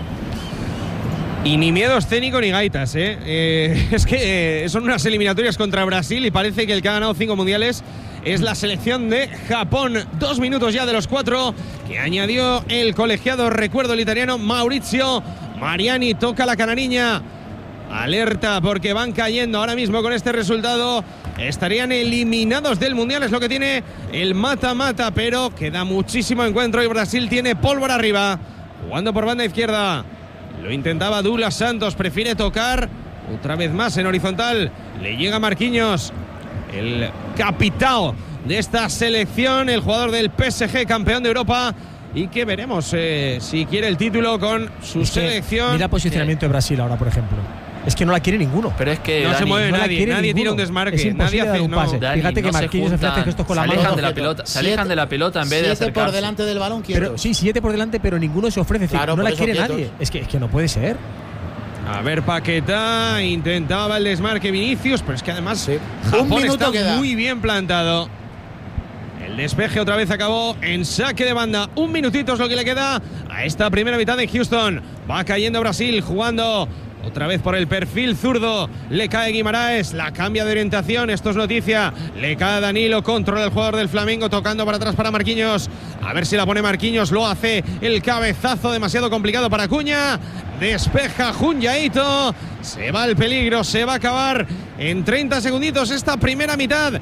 S7: Y ni miedo escénico ni gaitas, es que son unas eliminatorias contra Brasil y parece que el que ha ganado 5 mundiales es la selección de Japón. 2 minutos ya de los 4 que añadió el colegiado, recuerdo, el italiano Maurizio Mariani. Toca la canariña. Alerta porque van cayendo ahora mismo con este resultado. Estarían eliminados del Mundial, es lo que tiene el mata-mata, pero queda muchísimo encuentro y Brasil tiene pólvora arriba. Jugando por banda izquierda. Lo intentaba Douglas Santos, prefiere tocar otra vez más en horizontal. Le llega Marquinhos, el capitán de esta selección, el jugador del PSG, campeón de Europa, y que veremos si quiere el título con su selección.
S8: Mira el posicionamiento de Brasil ahora, por ejemplo. Es que no la quiere ninguno.
S9: Pero es que
S7: no se mueve nadie tira un desmarque.
S8: Es imposible
S7: nadie hace
S8: un pase.
S9: Dani,
S8: fíjate que Marquinhos hace gestos con la mano.
S9: Se alejan de la pelota en vez de acercarse.
S4: 7 por delante del balón, quietos.
S8: Pero, sí, 7 por delante, pero ninguno se ofrece. Claro, no la quiere nadie. Es que no puede ser.
S7: A ver, Paquetá intentaba el desmarque Vinicius, pero es que además
S4: Japón
S7: está
S4: queda
S7: muy bien plantado. El despeje otra vez acabó en saque de banda. 1 minutito es lo que le queda a esta primera mitad de Houston. Va cayendo Brasil, jugando otra vez por el perfil zurdo. Le cae Guimaraes, la cambia de orientación, esto es noticia. Le cae Danilo, controla el jugador del Flamengo, tocando para atrás para Marquinhos. A ver si la pone Marquinhos, lo hace. El cabezazo demasiado complicado para Cunha. Despeja Junyaito. Se va el peligro, se va a acabar en 30 segunditos esta primera mitad.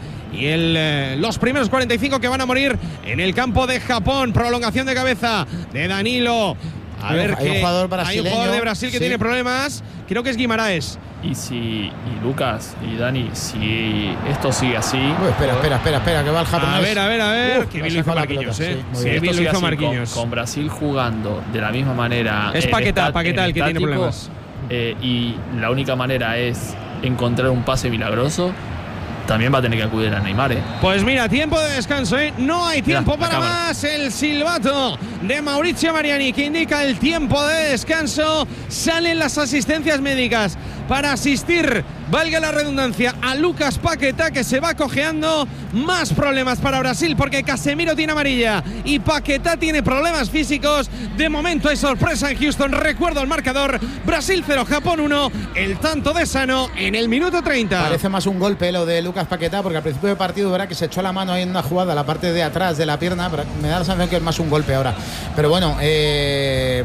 S7: Y los primeros 45 que van a morir en el campo de Japón. Prolongación de cabeza de Danilo. A ver,
S4: hay un jugador brasileño,
S7: hay un jugador de Brasil que tiene problemas. Creo que es Guimaraes.
S9: Y Lucas y Dani, si esto sigue así.
S4: Espera, que va el japonés.
S7: A ver. Qué bien lo hizo Marquinhos,
S9: Qué bien lo hizo Marquinhos. Con Brasil jugando de la misma manera.
S7: Es Paquetá el que tiene problemas.
S9: Y la única manera es encontrar un pase milagroso. También va a tener que acudir a Neymar,
S7: Pues mira, tiempo de descanso, No hay tiempo para más. El silbato de Maurizio Mariani que indica el tiempo de descanso. Salen las asistencias médicas para asistir, valga la redundancia, a Lucas Paquetá, que se va cojeando. Más problemas para Brasil porque Casemiro tiene amarilla y Paquetá tiene problemas físicos. De momento hay sorpresa en Houston. Recuerdo el marcador: Brasil 0, Japón 1. El tanto de Sano en el minuto 30.
S4: Parece más un golpe lo de Lucas Paquetá, porque al principio del partido verá que se echó la mano ahí en una jugada, la parte de atrás de la pierna. Pero me da la sensación que es más un golpe ahora. Pero bueno,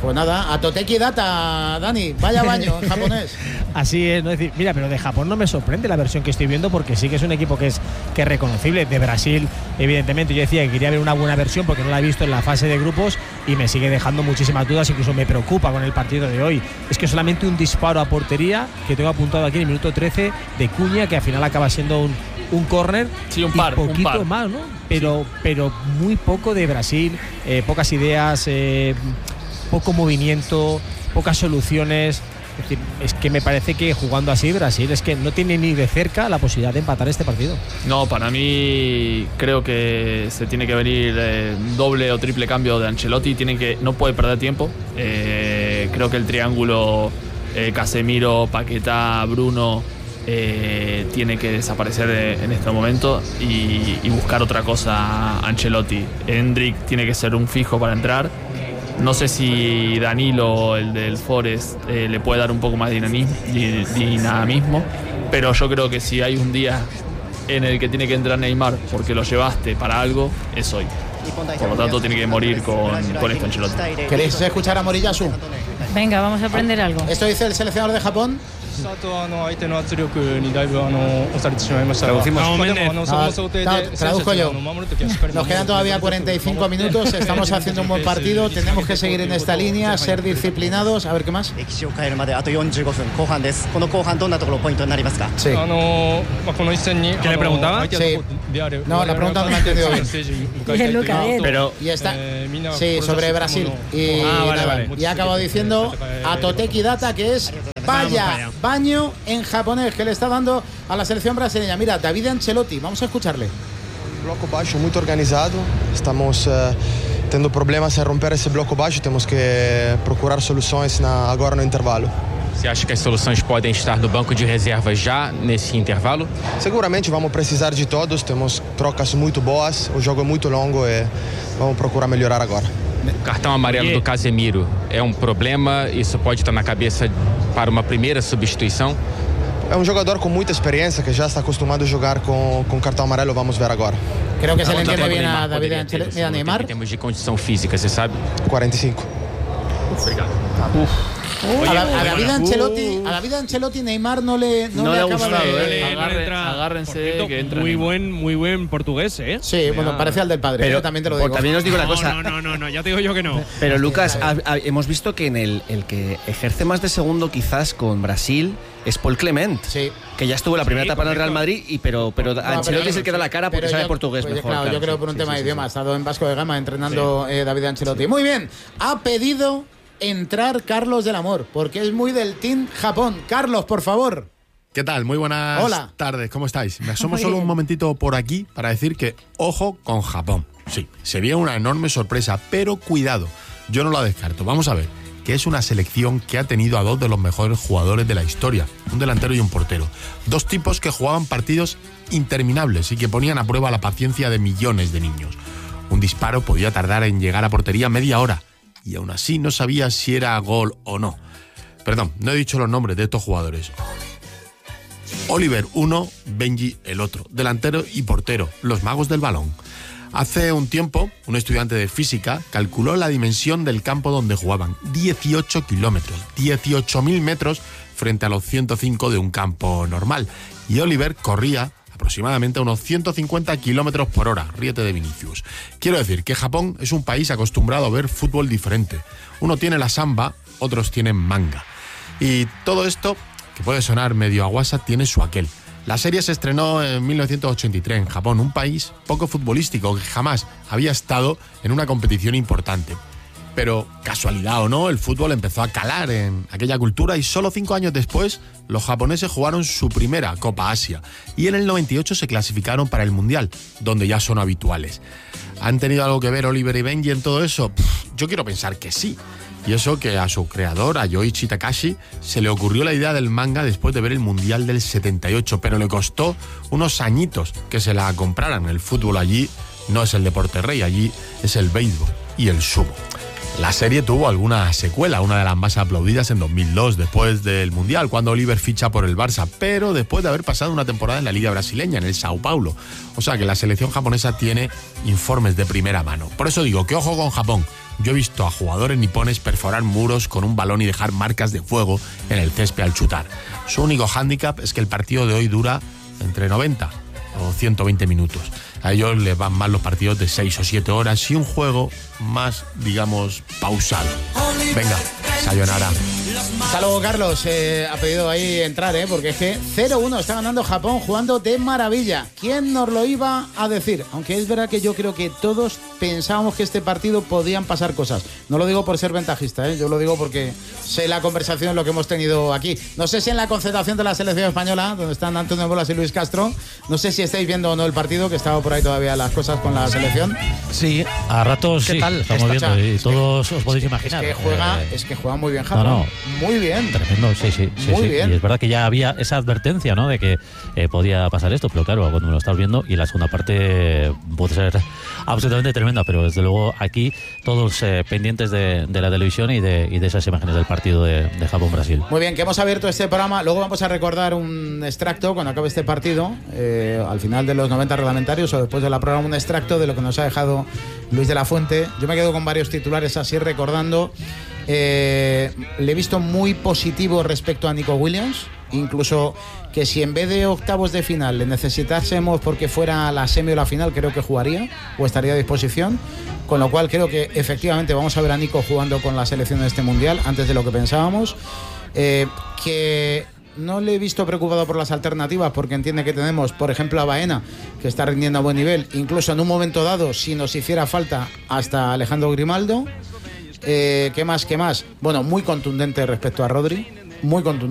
S4: Pues nada, a Toteki Data, Dani, vaya baño en japonés.
S8: Así es, no decir, mira, pero de Japón no me sorprende la versión que estoy viendo porque sí que es un equipo que es reconocible. De Brasil, evidentemente, yo decía que quería ver una buena versión porque no la he visto en la fase de grupos y me sigue dejando muchísimas dudas, incluso me preocupa con el partido de hoy. Es que solamente un disparo a portería que tengo apuntado aquí en el minuto 13 de Cuña, que al final acaba siendo un córner.
S9: Sí, un par.
S8: Más, ¿no? Pero muy poco de Brasil, pocas ideas, poco movimiento, pocas soluciones. Es decir, es que me parece que jugando así Brasil es que no tiene ni de cerca la posibilidad de empatar este partido.
S9: No, para mí creo que se tiene que venir doble o triple cambio de Ancelotti. No puede perder tiempo. Creo que el triángulo Casemiro, Paquetá, Bruno tiene que desaparecer en este momento y buscar otra cosa Ancelotti. Endrick tiene que ser un fijo para entrar. No sé si Danilo, el del Forest, le puede dar un poco más de dinamismo, pero yo creo que si hay un día en el que tiene que entrar Neymar porque lo llevaste para algo, es hoy. Por lo tanto, tiene que morir con esto Ancelotti.
S4: ¿Queréis escuchar a Moriyasu?
S5: Venga, vamos a aprender algo.
S4: Esto dice el seleccionador de Japón. Traduzco yo. Nos quedan todavía 45 minutos. Estamos haciendo un buen partido. Tenemos que seguir en esta línea, ser disciplinados. A ver qué más. Sí.
S7: ¿Qué le preguntaba?
S4: Sí. No, la pregunta no me ha entendido bien.
S5: Pero
S4: y está. Sí, sobre Brasil. Y ha acabado diciendo a Toteki Data que es vaya baño en japonés que le está dando a la selección brasileña. Mira, David Ancelotti, vamos a escucharle.
S13: Bloco baixo muy organizado, estamos tendo problemas en romper esse bloco baixo, temos que procurar soluções agora no intervalo.
S14: Você acha que as soluções podem estar no banco de reservas já nesse intervalo?
S13: Seguramente vamos precisar de todos, temos trocas muito boas, o jogo é muito longo e vamos procurar melhorar agora.
S14: O cartão amarelo do Casemiro é problema? Isso pode estar na cabeça para uma primeira substituição?
S13: É jogador com muita experiência que já está acostumado a jogar com cartão amarelo, vamos ver agora.
S4: Creo que se le entiende bien a David Ancelotti. A Neymar.
S14: Em termos de condição física, você sabe?
S13: 45.
S14: Obrigado.
S4: A David Ancelotti Neymar no le ha gustado.
S9: Agárrense que entra.
S7: Muy buen portugués, ¿eh?
S4: Sí, bueno, parece al del padre, pero también te lo digo.
S6: También os digo una cosa.
S7: No, ya te digo yo que no.
S6: Pero Lucas, hemos visto que en el que ejerce más de segundo quizás con Brasil es Paul Clement, que ya estuvo en la primera etapa en el Real Madrid, pero Ancelotti es el que da la cara porque sabe portugués mejor.
S4: Claro, yo creo por un tema de idioma. Ha estado en Vasco de Gama entrenando David Ancelotti. Muy bien, ha pedido entrar Carlos del Amor, porque es muy del Team Japón. Carlos, por favor.
S15: ¿Qué tal? Muy buenas tardes, ¿cómo estáis? Me asomo solo un momentito por aquí para decir que ojo con Japón. Sí, sería una enorme sorpresa, pero cuidado, yo no la descarto. Vamos a ver, que es una selección que ha tenido a dos de los mejores jugadores de la historia, un delantero y un portero. Dos tipos que jugaban partidos interminables y que ponían a prueba la paciencia de millones de niños. Un disparo podía tardar en llegar a portería media hora, y aún así no sabía si era gol o no. Perdón, no he dicho los nombres de estos jugadores. Oliver uno, Benji el otro, delantero y portero, los magos del balón. Hace un tiempo, un estudiante de física calculó la dimensión del campo donde jugaban, 18 kilómetros, 18.000 metros frente a los 105 de un campo normal. Y Oliver corría aproximadamente a unos 150 kilómetros por hora. Ríete de Vinicius. Quiero decir que Japón es un país acostumbrado a ver fútbol diferente. Uno tiene la samba, otros tienen manga. Y todo esto, que puede sonar medio aguasa, tiene su aquel. La serie se estrenó en 1983 en Japón, un país poco futbolístico que jamás había estado en una competición importante. Pero, casualidad o no, el fútbol empezó a calar en aquella cultura y solo 5 años después los japoneses jugaron su primera Copa Asia y en el 98 se clasificaron para el Mundial, donde ya son habituales. ¿Han tenido algo que ver Oliver y Benji en todo eso? Yo quiero pensar que sí. Y eso que a su creador, a Yoichi Takashi, se le ocurrió la idea del manga después de ver el Mundial del 78, pero le costó unos añitos que se la compraran. El fútbol allí no es el deporte rey, allí es el béisbol y el sumo. La serie tuvo alguna secuela, una de las más aplaudidas en 2002, después del Mundial, cuando Oliver ficha por el Barça, pero después de haber pasado una temporada en la Liga Brasileña, en el Sao Paulo. O sea que la selección japonesa tiene informes de primera mano. Por eso digo que ojo con Japón, Yo he visto a jugadores nipones perforar muros con un balón y dejar marcas de fuego en el césped al chutar. Su único hándicap es que el partido de hoy dura entre 90 o 120 minutos. A ellos les van mal los partidos de 6 o 7 horas y un juego más, digamos, pausado. Venga, sayonara.
S4: Hasta luego, Carlos. Ha pedido ahí entrar, porque es que 0-1 está ganando Japón jugando de maravilla. ¿Quién nos lo iba a decir? Aunque es verdad que yo creo que todos pensábamos que este partido podían pasar cosas. No lo digo por ser ventajista, yo lo digo porque sé la conversación, lo que hemos tenido aquí. No sé si en la concentración de la selección española, donde están Antonio Bolas y Luis Castro, no sé si estáis viendo o no el partido, que estaba por ahí todavía las cosas con la selección.
S16: Sí, a ratos sí, estamos viendo y todos os podéis imaginar.
S4: Es que juega muy bien Japón. Muy bien.
S16: Tremendo, sí.
S4: Muy bien.
S16: Y es verdad que ya había esa advertencia, ¿no?, de que podía pasar esto, pero claro, cuando me lo estás viendo, y la segunda parte puede ser absolutamente tremenda, pero desde luego aquí todos pendientes de la televisión y de esas imágenes del partido de Japón-Brasil.
S4: Muy bien, que hemos abierto este programa. Luego vamos a recordar un extracto cuando acabe este partido, al final de los 90 reglamentarios o después de la programa, un extracto de lo que nos ha dejado Luis de la Fuente. Yo me quedo con varios titulares así recordando. Le he visto muy positivo respecto a Nico Williams, incluso que si en vez de octavos de final le necesitásemos porque fuera la semi o la final, creo que jugaría o estaría a disposición, con lo cual creo que efectivamente vamos a ver a Nico jugando con la selección de este mundial antes de lo que pensábamos. Que no le he visto preocupado por las alternativas, porque entiende que tenemos, por ejemplo, a Baena, que está rindiendo a buen nivel, incluso en un momento dado, si nos hiciera falta, hasta Alejandro Grimaldo. ¿Qué más? Bueno, muy contundente respecto a Rodri, muy contundente.